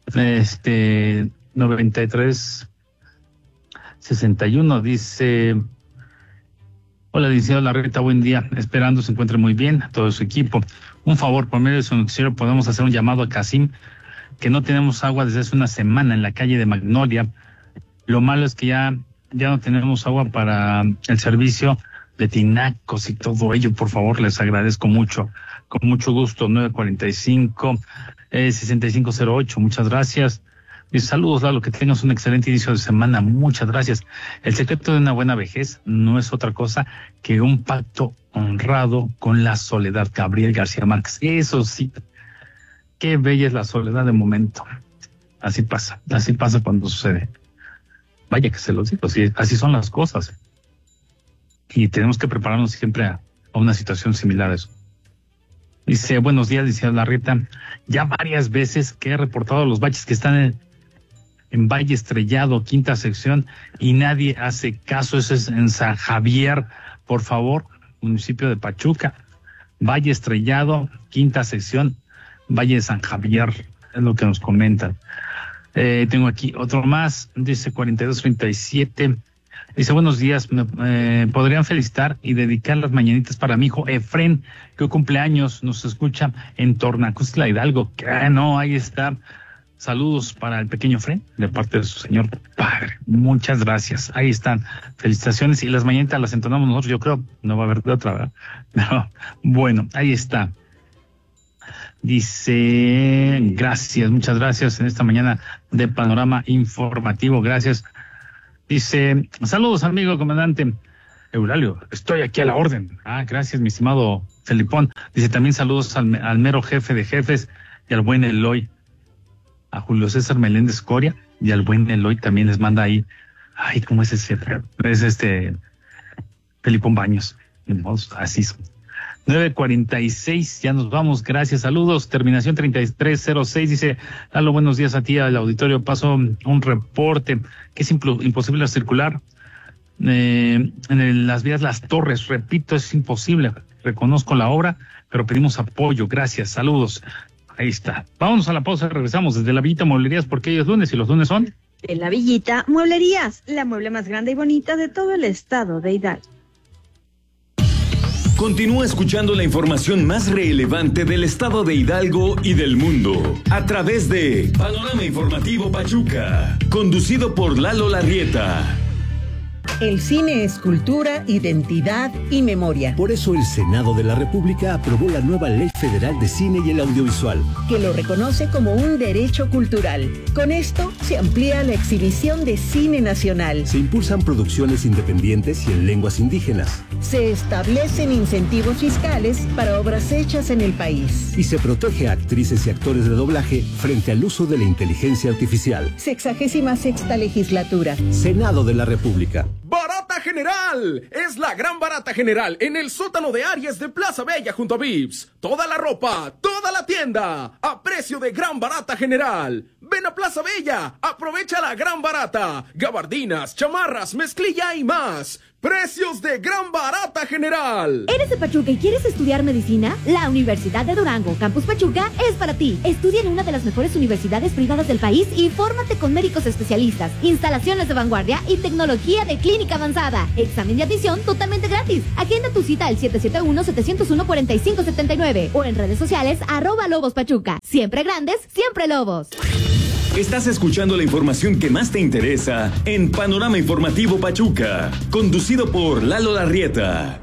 este, noventa y tres sesenta y uno, dice... Hola, licenciado Larreta, buen día. Esperando se encuentre muy bien a todo su equipo. Un favor, por medio de su noticiero podemos hacer un llamado a Casim, que no tenemos agua desde hace una semana en la calle de Magnolia. Lo malo es que ya, ya no tenemos agua para el servicio de tinacos y todo ello. Por favor, les agradezco mucho. Con mucho gusto, nueve cuarenta y cinco, eh, sesenta y cinco cero ocho. Muchas gracias. Mis saludos, Lalo, que tengas un excelente inicio de semana. Muchas gracias. El secreto de una buena vejez no es otra cosa que un pacto honrado con la soledad. Gabriel García Márquez. Eso sí, qué bella es la soledad de momento. Así pasa, así pasa cuando sucede. Vaya que se los digo, así, así son las cosas. Y tenemos que prepararnos siempre a, a una situación similar a eso. Dice, buenos días, dice Larreta. Ya varias veces que he reportado los baches que están en... en Valle Estrellado, quinta sección, y nadie hace caso. Eso es en San Javier, por favor, municipio de Pachuca. Valle Estrellado, quinta sección, Valle de San Javier, es lo que nos comentan. Eh, tengo aquí otro más, dice cuarenta y dos treinta y siete. Dice, buenos días, me, eh, podrían felicitar y dedicar las mañanitas para mi hijo Efren, que hoy cumpleaños, nos escucha en Tornacustla, Hidalgo. Que ah, no, ahí está. Saludos para el pequeño Efren, de parte de su señor padre. Muchas gracias. Ahí están. Felicitaciones. Y las mañanitas las entonamos nosotros, yo creo. No va a haber de otra, ¿verdad? Pero, bueno, ahí está. Dice, gracias, muchas gracias en esta mañana de Panorama Informativo. Gracias. Dice, saludos, amigo comandante Eulalio, estoy aquí a la orden. Ah, gracias, mi estimado Felipón. Dice, también saludos al, al mero jefe de jefes y al buen Eloy. A Julio César Meléndez Coria y al buen Eloy también les manda ahí. Ay, ¿cómo es ese? Es este Felipón Baños. Así son. nueve cuarenta y seis, ya nos vamos, gracias, saludos. Terminación treinta y tres cero seis, dice, Lalo, buenos días a ti, al auditorio. Paso un reporte que es impl- imposible circular eh, en el, las vías Las Torres. Repito, es imposible. Reconozco la obra, pero pedimos apoyo. Gracias, saludos. Ahí está. Vámonos a la pausa, regresamos desde la Villita Mueblerías, porque hoy es lunes y los lunes son... De la Villita Mueblerías, la mueble más grande y bonita de todo el estado de Hidalgo. Continúa escuchando la información más relevante del estado de Hidalgo y del mundo a través de Panorama Informativo Pachuca, conducido por Lalo Larrieta. El cine es cultura, identidad y memoria. Por eso el Senado de la República aprobó la nueva Ley Federal de Cine y el Audiovisual, que lo reconoce como un derecho cultural. Con esto se amplía la exhibición de cine nacional. Se impulsan producciones independientes y en lenguas indígenas. Se establecen incentivos fiscales para obras hechas en el país. Y se protege a actrices y actores de doblaje frente al uso de la inteligencia artificial. Sexagésima sexta legislatura. Senado de la República. ¡Barata General! Es la gran Barata General en el sótano de Aries de Plaza Bella junto a Vips. Toda la ropa, toda la tienda, a precio de gran Barata General. Ven a Plaza Bella, aprovecha la gran barata. Gabardinas, chamarras, mezclilla y más. ¡Precios de gran Barata General! ¿Eres de Pachuca y quieres estudiar medicina? La Universidad de Durango, Campus Pachuca, es para ti. Estudia en una de las mejores universidades privadas del país y fórmate con médicos especialistas, instalaciones de vanguardia y tecnología de clínica avanzada. Examen de admisión totalmente gratis. Agenda tu cita al siete siete uno, siete cero uno, cuatro cinco siete nueve o en redes sociales arroba Lobos Pachuca. Siempre grandes, siempre Lobos. Estás escuchando la información que más te interesa en Panorama Informativo Pachuca, conducido por Lalo Larrieta.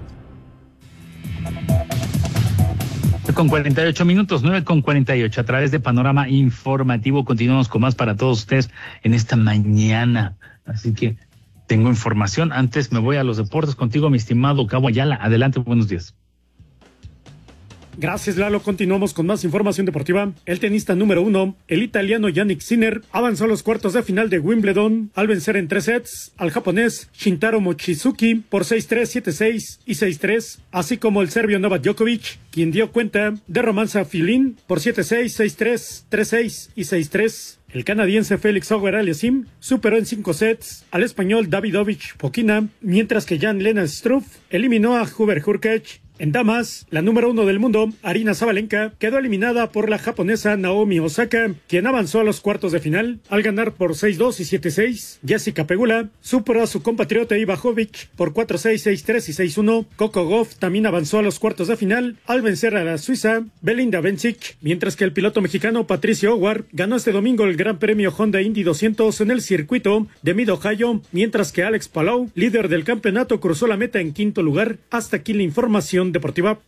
Con cuarenta y ocho minutos, nueve con cuarenta y ocho, a través de Panorama Informativo. Continuamos con más para todos ustedes en esta mañana. Así que tengo información. Antes me voy a los deportes contigo, mi estimado Cabo Ayala. Adelante, buenos días. Gracias, Lalo. Continuamos con más información deportiva. El tenista número uno, el italiano Jannik Sinner, avanzó a los cuartos de final de Wimbledon al vencer en tres sets al japonés Shintaro Mochizuki por seis tres, siete seis y seis tres, así como el serbio Novak Djokovic, quien dio cuenta de Romanza Filin por siete seis, seis tres, tres seis y seis tres. El canadiense Félix Auger-Aliassime superó en cinco sets al español Davidovich Fokina, mientras que Jan-Lennart Struff eliminó a Hubert Hurkacz. En damas, la número uno del mundo, Aryna Sabalenka, quedó eliminada por la japonesa Naomi Osaka, quien avanzó a los cuartos de final al ganar por seis dos y siete seis. Jessica Pegula superó a su compatriota Iva Jovic por cuatro seis, seis tres y seis uno. Coco Gauff también avanzó a los cuartos de final al vencer a la suiza Belinda Bencic, mientras que el piloto mexicano Patricio Howard ganó este domingo el Gran Premio Honda Indy doscientos en el circuito de Mid-Ohio, mientras que Alex Palou, líder del campeonato, cruzó la meta en quinto lugar. Hasta aquí la información deportiva.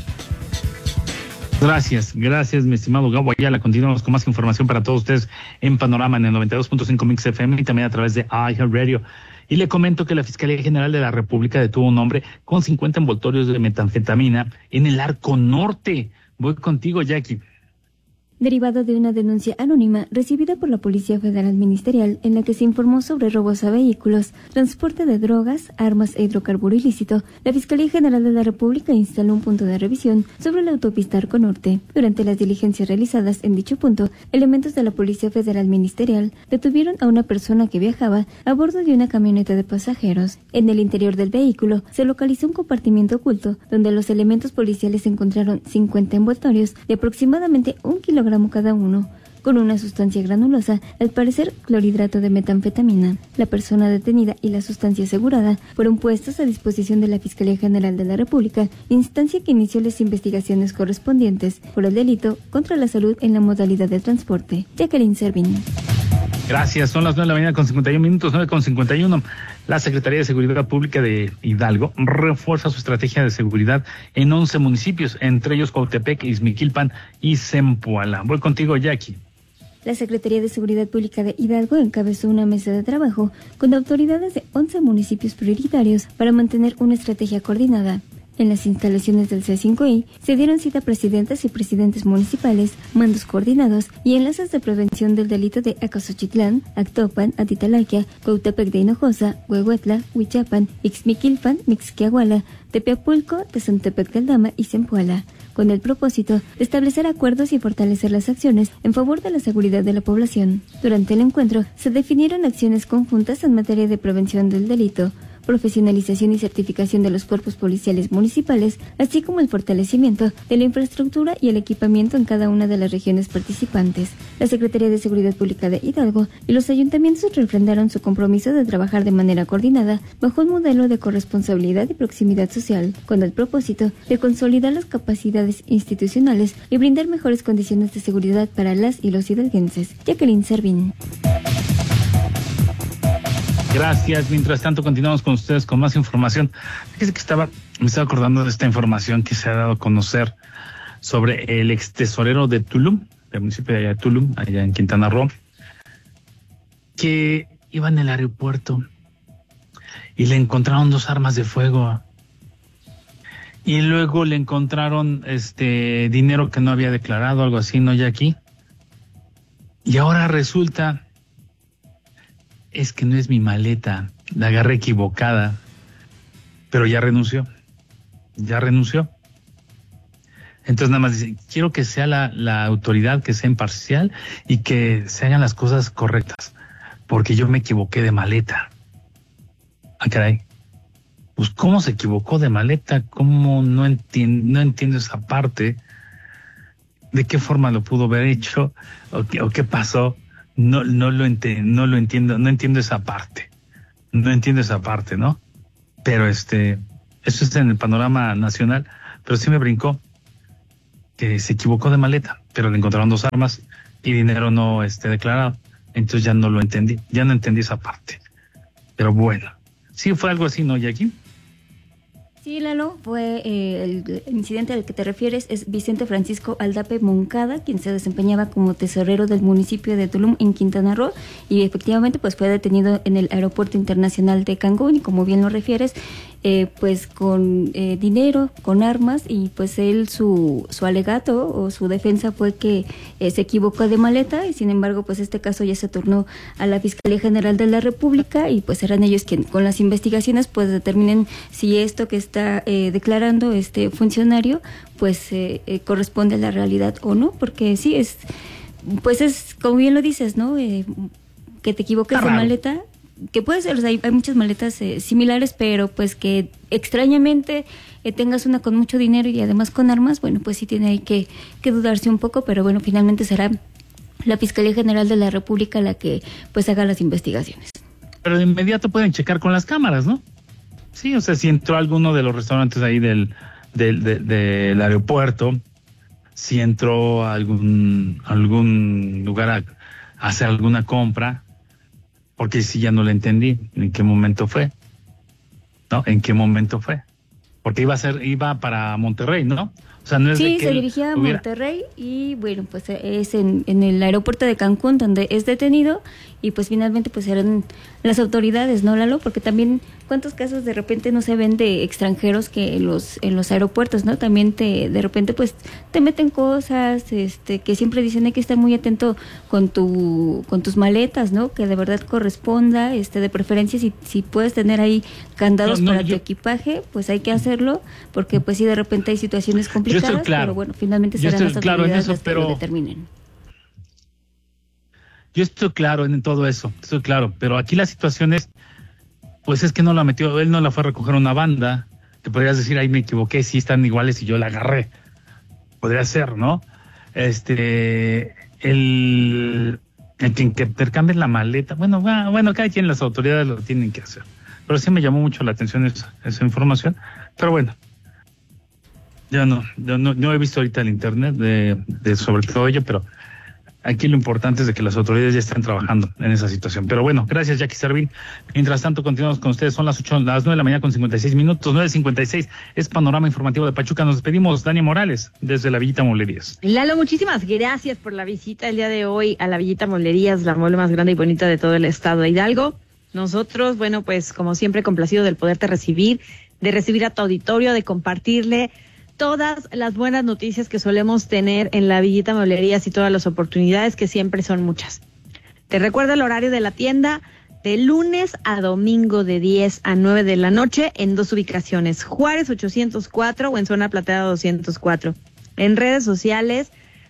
Gracias, gracias, mi estimado Gabo Ayala. Continuamos con más información para todos ustedes en Panorama en el noventa y dos punto cinco Mix F M y también a través de iHeartRadio. Y le comento que la Fiscalía General de la República detuvo a un hombre con cincuenta envoltorios de metanfetamina en el Arco Norte. Voy contigo, Jackie. Derivado de una denuncia anónima recibida por la Policía Federal Ministerial en la que se informó sobre robos a vehículos, transporte de drogas, armas e hidrocarburo ilícito, la Fiscalía General de la República instaló un punto de revisión sobre la autopista Arco Norte. Durante las diligencias realizadas en dicho punto, elementos de la Policía Federal Ministerial detuvieron a una persona que viajaba a bordo de una camioneta de pasajeros. En el interior del vehículo se localizó un compartimiento oculto donde los elementos policiales encontraron cincuenta envoltorios de aproximadamente un kilogramo cada uno, con una sustancia granulosa, al parecer clorhidrato de metanfetamina. La persona detenida y la sustancia asegurada fueron puestos a disposición de la Fiscalía General de la República, instancia que inició las investigaciones correspondientes por el delito contra la salud en la modalidad de transporte. Jacqueline Servín. Gracias, son las nueve de la mañana con cincuenta y uno minutos, nueve con cincuenta y uno. La Secretaría de Seguridad Pública de Hidalgo refuerza su estrategia de seguridad en once municipios, entre ellos Cuautepec, Ixmiquilpan y Zempoala. Voy contigo, Jackie. La Secretaría de Seguridad Pública de Hidalgo encabezó una mesa de trabajo con autoridades de once municipios prioritarios para mantener una estrategia coordinada. En las instalaciones del C cinco I se dieron cita a presidentes y presidentes municipales, mandos coordinados y enlaces de prevención del delito de Acasochitlán, Actopan, Atitalaquia, Cuautepec de Hinojosa, Huehuetla, Huichapan, Ixmiquilpan, Mixquiahuala, Tepeapulco, Tezontepec de Aldama y Zempoala, con el propósito de establecer acuerdos y fortalecer las acciones en favor de la seguridad de la población. Durante el encuentro se definieron acciones conjuntas en materia de prevención del delito, profesionalización y certificación de los cuerpos policiales municipales, así como el fortalecimiento de la infraestructura y el equipamiento en cada una de las regiones participantes. La Secretaría de Seguridad Pública de Hidalgo y los ayuntamientos refrendaron su compromiso de trabajar de manera coordinada bajo un modelo de corresponsabilidad y proximidad social, con el propósito de consolidar las capacidades institucionales y brindar mejores condiciones de seguridad para las y los hidalguenses. Jacqueline Servín. Gracias. Mientras tanto, continuamos con ustedes con más información. Fíjese que estaba, me estaba acordando de esta información que se ha dado a conocer sobre el ex tesorero de Tulum, del municipio de, allá de Tulum, allá en Quintana Roo, que iba en el aeropuerto y le encontraron dos armas de fuego. Y luego le encontraron este dinero que no había declarado, algo así, ¿no? Ya aquí. Y ahora resulta, es que no es mi maleta, la agarré equivocada, pero ya renunció, ya renunció. Entonces nada más dice, quiero que sea la, la autoridad, que sea imparcial y que se hagan las cosas correctas, porque yo me equivoqué de maleta. Ah, caray. Pues cómo se equivocó de maleta, cómo no entiendo, no entiendo esa parte, de qué forma lo pudo haber hecho, o qué, o qué pasó. No, no lo entiendo, no lo entiendo, no entiendo esa parte, no entiendo esa parte, ¿no? Pero este, eso está en el panorama nacional, pero sí me brincó que se equivocó de maleta, pero le encontraron dos armas y dinero no este declarado, entonces ya no lo entendí, ya no entendí esa parte. Pero bueno, sí fue algo así, ¿no, Jackie? Sí, Lalo, fue eh, el, el incidente al que te refieres es Vicente Francisco Aldape Moncada, quien se desempeñaba como tesorero del municipio de Tulum en Quintana Roo, y efectivamente pues fue detenido en el aeropuerto internacional de Cancún, y como bien lo refieres, eh, pues con eh, dinero, con armas, y pues él su, su alegato o su defensa fue que eh, se equivocó de maleta, y sin embargo pues este caso ya se turnó a la Fiscalía General de la República, y pues serán ellos quienes con las investigaciones pues determinen si esto que está eh, declarando este funcionario pues eh, eh, corresponde a la realidad o no, porque sí es, pues es como bien lo dices, ¿no? Eh, que te equivoques de maleta, que puede ser, o sea, hay, hay muchas maletas eh, similares, pero pues que extrañamente eh, tengas una con mucho dinero y además con armas, bueno, pues sí tiene ahí que, que dudarse un poco, pero bueno, finalmente será la Fiscalía General de la República la que pues haga las investigaciones. Pero de inmediato pueden checar con las cámaras, ¿no? Sí, o sea, si entró a alguno de los restaurantes ahí del, del, del, del aeropuerto, si entró a algún, algún lugar a, a hacer alguna compra, porque si ya no le entendí en qué momento fue, ¿no? ¿En qué momento fue? Porque iba a ser, iba para Monterrey, ¿no? O sea, no es sí, de que se dirigía a hubiera... Monterrey, y bueno, pues es en, en el aeropuerto de Cancún donde es detenido, y pues finalmente pues eran las autoridades, ¿no, Lalo? Porque también cuántos casos de repente no se ven de extranjeros que en los en los aeropuertos, ¿no? También te de repente pues te meten cosas, este que siempre dicen hay que estar muy atento con tu con tus maletas, ¿no? Que de verdad corresponda, este de preferencia si si puedes tener ahí candados no, no, para yo... tu equipaje, pues hay que hacerlo, porque pues sí de repente hay situaciones complicadas. Yo estoy claro. Pero bueno, finalmente serán yo las estoy claro autoridades en eso, las que pero... lo determinen. Yo estoy claro en todo eso, estoy claro, pero aquí la situación es, pues es que no la metió, él no la fue a recoger una banda, que podrías decir, ahí me equivoqué, sí están iguales y yo la agarré. Podría ser, ¿no? Este, el, el que intercambie la maleta, bueno, va, bueno, cada quien, las autoridades lo tienen que hacer. Pero sí me llamó mucho la atención esa, esa información, pero bueno. Yo no, yo no, no he visto ahorita el internet de, de sobre todo ello, pero aquí lo importante es de que las autoridades ya están trabajando en esa situación. Pero bueno, gracias, Jackie Servín. Mientras tanto, continuamos con ustedes. Son las ocho, las nueve de la mañana con cincuenta y seis minutos, nueve cincuenta y seis. Es Panorama Informativo de Pachuca. Nos despedimos, Dani Morales, desde la Villita Molerías. Lalo, muchísimas gracias por la visita el día de hoy a la Villita Molerías, la mole más grande y bonita de todo el estado de Hidalgo. Nosotros, bueno, pues como siempre, complacido del poderte recibir, de recibir a tu auditorio, de compartirle todas las buenas noticias que solemos tener en la Villita Molerías y todas las oportunidades que siempre son muchas. Te recuerdo el horario de la tienda de lunes a domingo de diez a nueve de la noche en dos ubicaciones, Juárez ochocientos cuatro o en Zona Plateada doscientos cuatro. En redes sociales,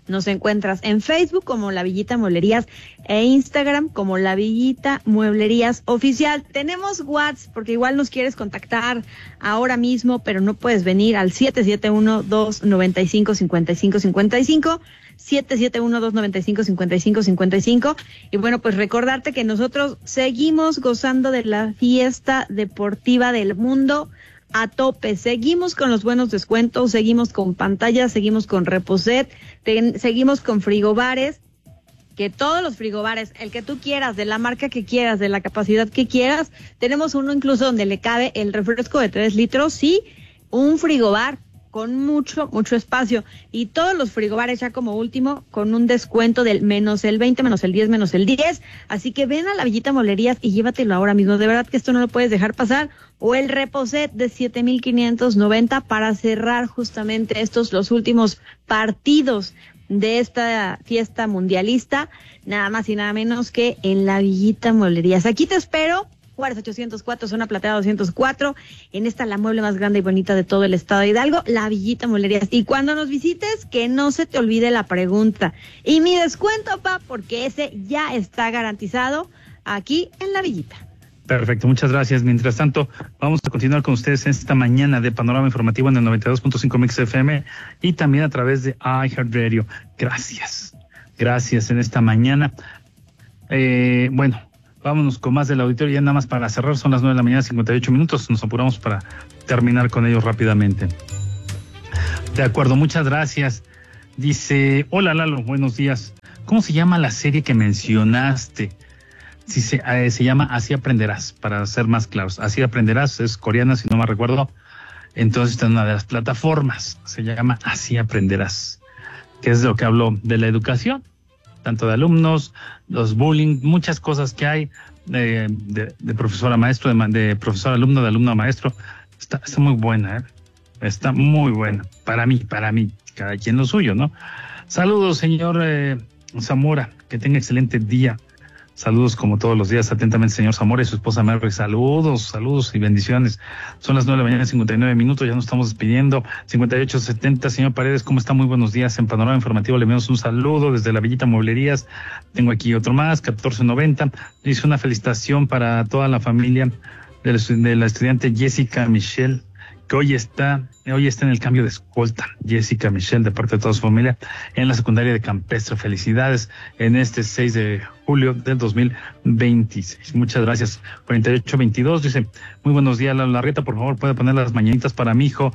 Nos encuentras en Facebook como La Villita Mueblerías e Instagram como La Villita Mueblerías Oficial. Tenemos WhatsApp porque igual nos quieres contactar ahora mismo, pero no puedes venir al siete siete uno, dos nueve cinco, cinco cinco cinco cinco, siete siete uno, dos nueve cinco, cinco cinco cinco cinco. Y bueno, pues recordarte que nosotros seguimos gozando de la fiesta deportiva del mundo a tope. Seguimos con los buenos descuentos, seguimos con pantallas, seguimos con Reposet, te, seguimos con frigobares, que todos los frigobares, el que tú quieras, de la marca que quieras, de la capacidad que quieras, tenemos uno incluso donde le cabe el refresco de tres litros, sí, un frigobar con mucho, mucho espacio, y todos los frigobares ya como último con un descuento del menos el veinte, menos el diez, menos el diez, así que ven a La Villita Mueblerías y llévatelo ahora mismo, de verdad que esto no lo puedes dejar pasar, o el Reposet de siete mil quinientos noventa para cerrar justamente estos los últimos partidos de esta fiesta mundialista, nada más y nada menos que en La Villita Mueblerías. Aquí te espero, Juárez ochocientos cuatro, zona Plateada doscientos cuatro, en esta la mueble más grande y bonita de todo el estado de Hidalgo, La Villita Mueblerías. Y cuando nos visites, que no se te olvide la pregunta. Y mi descuento, pa, porque ese ya está garantizado aquí en La Villita. Perfecto, muchas gracias. Mientras tanto, vamos a continuar con ustedes en esta mañana de Panorama Informativo en el noventa y dos punto cinco Mix F M y también a través de iHeartRadio. Gracias, gracias en esta mañana. Eh, bueno, vámonos con más del auditorio, ya nada más para cerrar, son las nueve de la mañana, cincuenta y ocho minutos, nos apuramos para terminar con ellos rápidamente. De acuerdo, muchas gracias. Dice, hola Lalo, buenos días. ¿Cómo se llama la serie que mencionaste? Sí, se, eh, se llama Así Aprenderás, para ser más claros. Así Aprenderás, es coreana, si no me recuerdo. Entonces está en una de las plataformas, se llama Así Aprenderás, que es de lo que hablo de la educación, tanto de alumnos, los bullying, muchas cosas que hay de, de, de profesor a maestro, de, de profesor a alumno, de alumno a maestro. Está, está muy buena, ¿eh? Está muy buena. Para mí, para mí, cada quien lo suyo, ¿no? Saludos, señor eh, Zamora, que tenga excelente día. Saludos como todos los días, atentamente, señor Zamora y su esposa Mary. Saludos, saludos y bendiciones. Son las nueve de la mañana, cincuenta y nueve minutos, ya nos estamos despidiendo. cincuenta y ocho setenta, señor Paredes, ¿cómo está? Muy buenos días. En Panorama Informativo le enviamos un saludo desde La Villita Mueblerías. Tengo aquí otro más, catorce noventa. Dice una felicitación para toda la familia de la, de la estudiante Jessica Michelle, que hoy está, hoy está en el cambio de escolta. Jessica Michelle, de parte de toda su familia, en la secundaria de Campestre. Felicidades en este seis de julio del dos mil veintiséis. Muchas gracias. cuarenta y ocho veintidós dice, muy buenos días, Lalo Larrieta, por favor, puede poner las mañanitas para mi hijo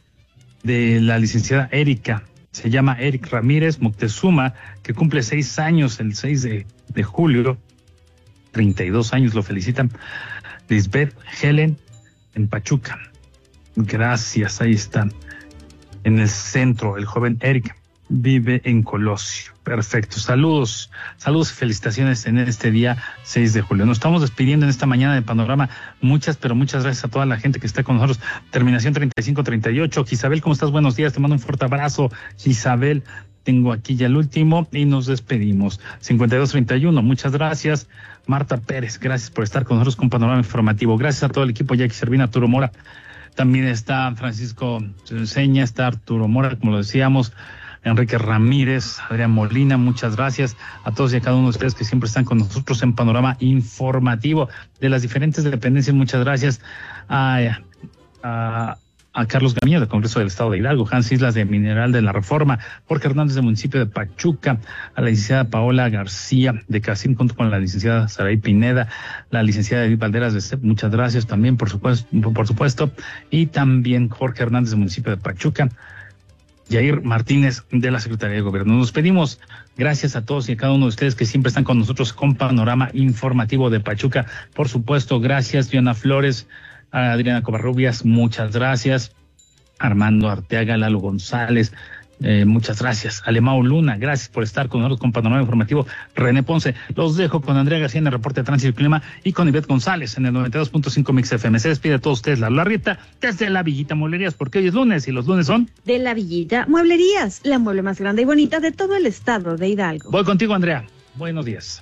de la licenciada Erika. Se llama Eric Ramírez Moctezuma, que cumple seis años el seis de julio. treinta y dos años, lo felicitan. Lisbeth Helen en Pachuca. Gracias, ahí están. En el centro, el joven Eric vive en Colosio. Perfecto. Saludos, saludos y felicitaciones en este día seis de julio. Nos estamos despidiendo en esta mañana de Panorama. Muchas, pero muchas gracias a toda la gente que está con nosotros. Terminación treinta y cinco treinta y ocho. Isabel, ¿cómo estás? Buenos días. Te mando un fuerte abrazo. Isabel, tengo aquí ya el último y nos despedimos. cincuenta y dos treinta y uno. Muchas gracias. Marta Pérez, gracias por estar con nosotros con Panorama Informativo. Gracias a todo el equipo. Jackie Servina, Arturo Mora. También está Francisco Seña, está Arturo Mora, como lo decíamos, Enrique Ramírez, Adrián Molina, muchas gracias a todos y a cada uno de ustedes que siempre están con nosotros en Panorama Informativo de las diferentes dependencias. Muchas gracias a, a, a Carlos Gamiño del Congreso del Estado de Hidalgo, Hans Islas de Mineral de la Reforma, Jorge Hernández del municipio de Pachuca, a la licenciada Paola García de Casim, junto con la licenciada Saray Pineda, la licenciada Edith Valderas de C E P, muchas gracias también, por supuesto, por supuesto, y también Jorge Hernández del municipio de Pachuca, Yair Martínez de la Secretaría de Gobierno. Nos despedimos. Gracias a todos y a cada uno de ustedes que siempre están con nosotros con Panorama Informativo de Pachuca. Por supuesto, gracias, Diana Flores, a Adriana Covarrubias, muchas gracias. Armando Arteaga, Lalo González, eh, muchas gracias. Alemao Luna, gracias por estar con nosotros con Panorama Informativo. René Ponce, los dejo con Andrea García en el reporte de Tránsito y Clima y con Ivette González en el noventa y dos punto cinco Mix F M. Se despide de todos ustedes La Larrieta desde La Villita Mueblerías, porque hoy es lunes y los lunes son de La Villita Mueblerías, la mueble más grande y bonita de todo el estado de Hidalgo. Voy contigo, Andrea. Buenos días.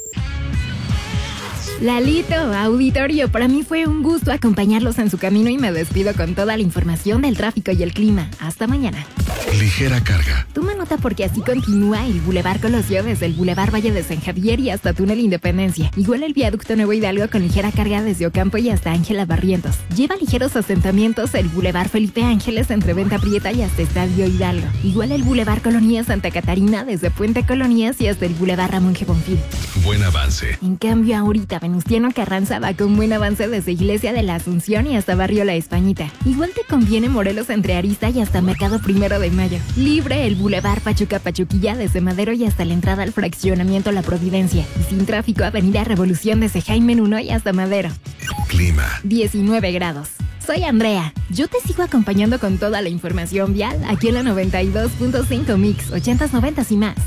Lalito, auditorio, para mí fue un gusto acompañarlos en su camino y me despido con toda la información del tráfico y el clima. Hasta mañana. Ligera carga. Toma nota porque así continúa el Boulevard Colosio desde el Boulevard Valle de San Javier y hasta Túnel Independencia. Igual el Viaducto Nuevo Hidalgo con ligera carga desde Ocampo y hasta Ángela Barrientos. Lleva ligeros asentamientos el Boulevard Felipe Ángeles entre Venta Prieta y hasta Estadio Hidalgo. Igual el Boulevard Colonia Santa Catarina desde Puente Colonias y hasta el Boulevard Ramón G. Bonfil. Buen avance. En cambio ahorita Venustiano Carranza va con buen avance desde Iglesia de la Asunción y hasta Barrio La Españita. Igual te conviene Morelos entre Arista y hasta Mercado Primero de Mayo. Libre el Boulevard Pachuca Pachuquilla desde Madero y hasta la entrada al fraccionamiento La Providencia. Y sin tráfico Avenida Revolución desde Jaime uno y hasta Madero. Clima. diecinueve grados. Soy Andrea. Yo te sigo acompañando con toda la información vial aquí en la noventa y dos punto cinco Mix, ochentas, noventas y más.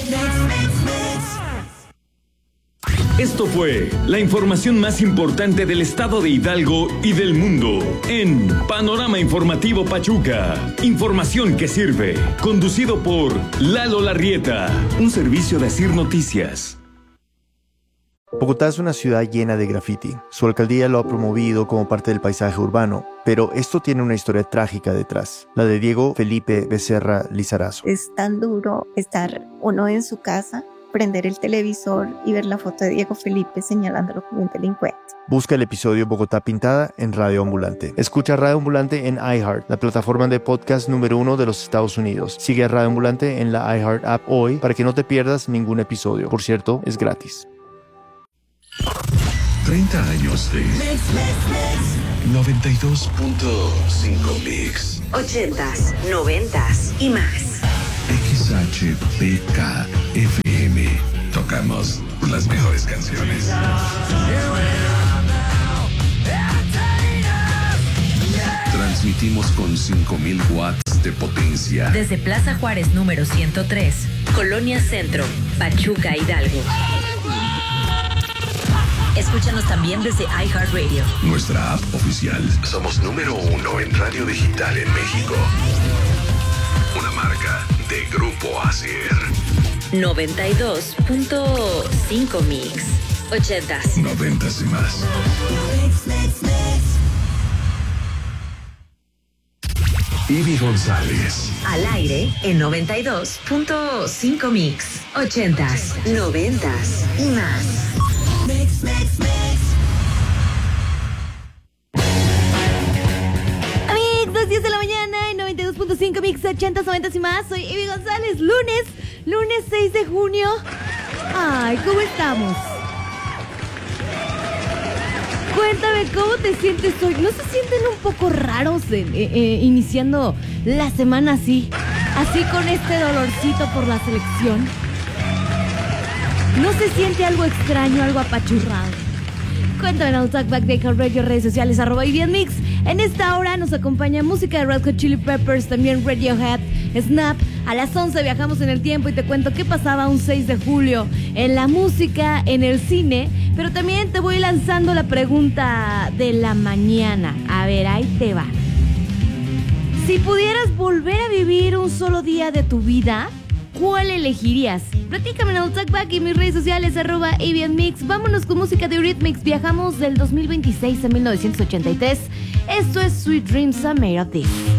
Esto fue la información más importante del estado de Hidalgo y del mundo en Panorama Informativo Pachuca. Información que sirve. Conducido por Lalo Larrieta. Un servicio de Asir Noticias. Bogotá es una ciudad llena de graffiti. Su alcaldía lo ha promovido como parte del paisaje urbano, pero esto tiene una historia trágica detrás, la de Diego Felipe Becerra Lizarazo. Es tan duro estar uno en su casa, prender el televisor y ver la foto de Diego Felipe señalándolo como un delincuente. Busca el episodio Bogotá Pintada en Radio Ambulante. Escucha Radio Ambulante en iHeart, la plataforma de podcast número uno de los Estados Unidos. Sigue a Radio Ambulante en la iHeart app hoy para que no te pierdas ningún episodio. Por cierto, es gratis. treinta años de noventa y dos punto cinco Mix. ochentas, noventas y más. X H P K F M. Tocamos las mejores canciones. Transmitimos con cinco mil watts de potencia. Desde Plaza Juárez número ciento tres, Colonia Centro, Pachuca, Hidalgo. Escúchanos también desde iHeartRadio. Nuestra app oficial. Somos número uno en radio digital en México. Una marca de Grupo Asir. noventa y dos punto cinco Mix. ochentas. Noventas y más. Ivy González. Al aire en noventa y dos punto cinco Mix. ochentas, noventas y más. Mix, mix, mix. Amigos, diez de la mañana en noventa y dos punto cinco Mix, ochentas, noventas y más. Soy Ivy González. Lunes, lunes seis de junio. Ay, ¿cómo estamos? Cuéntame, ¿cómo te sientes hoy? ¿No se sienten un poco raros eh, eh, iniciando la semana así? Así con este dolorcito por la selección. ¿No se siente algo extraño, algo apachurrado? Cuéntame en el Talkback de iHeartRadio, redes sociales, arroba y bien Mix. En esta hora nos acompaña música de Red Hot Chili Peppers, también Radiohead, Snap. A las once viajamos en el tiempo y te cuento qué pasaba un seis de julio en la música, en el cine. Pero también te voy lanzando la pregunta de la mañana. A ver, ahí te va. Si pudieras volver a vivir un solo día de tu vida, ¿cuál elegirías? Platícame en el Talkback y mis redes sociales, arroba Avian Mix. Vámonos con música de Eurythmics. Viajamos del dos mil veintiséis a mil novecientos ochenta y tres. Esto es Sweet Dreams Are Made of This.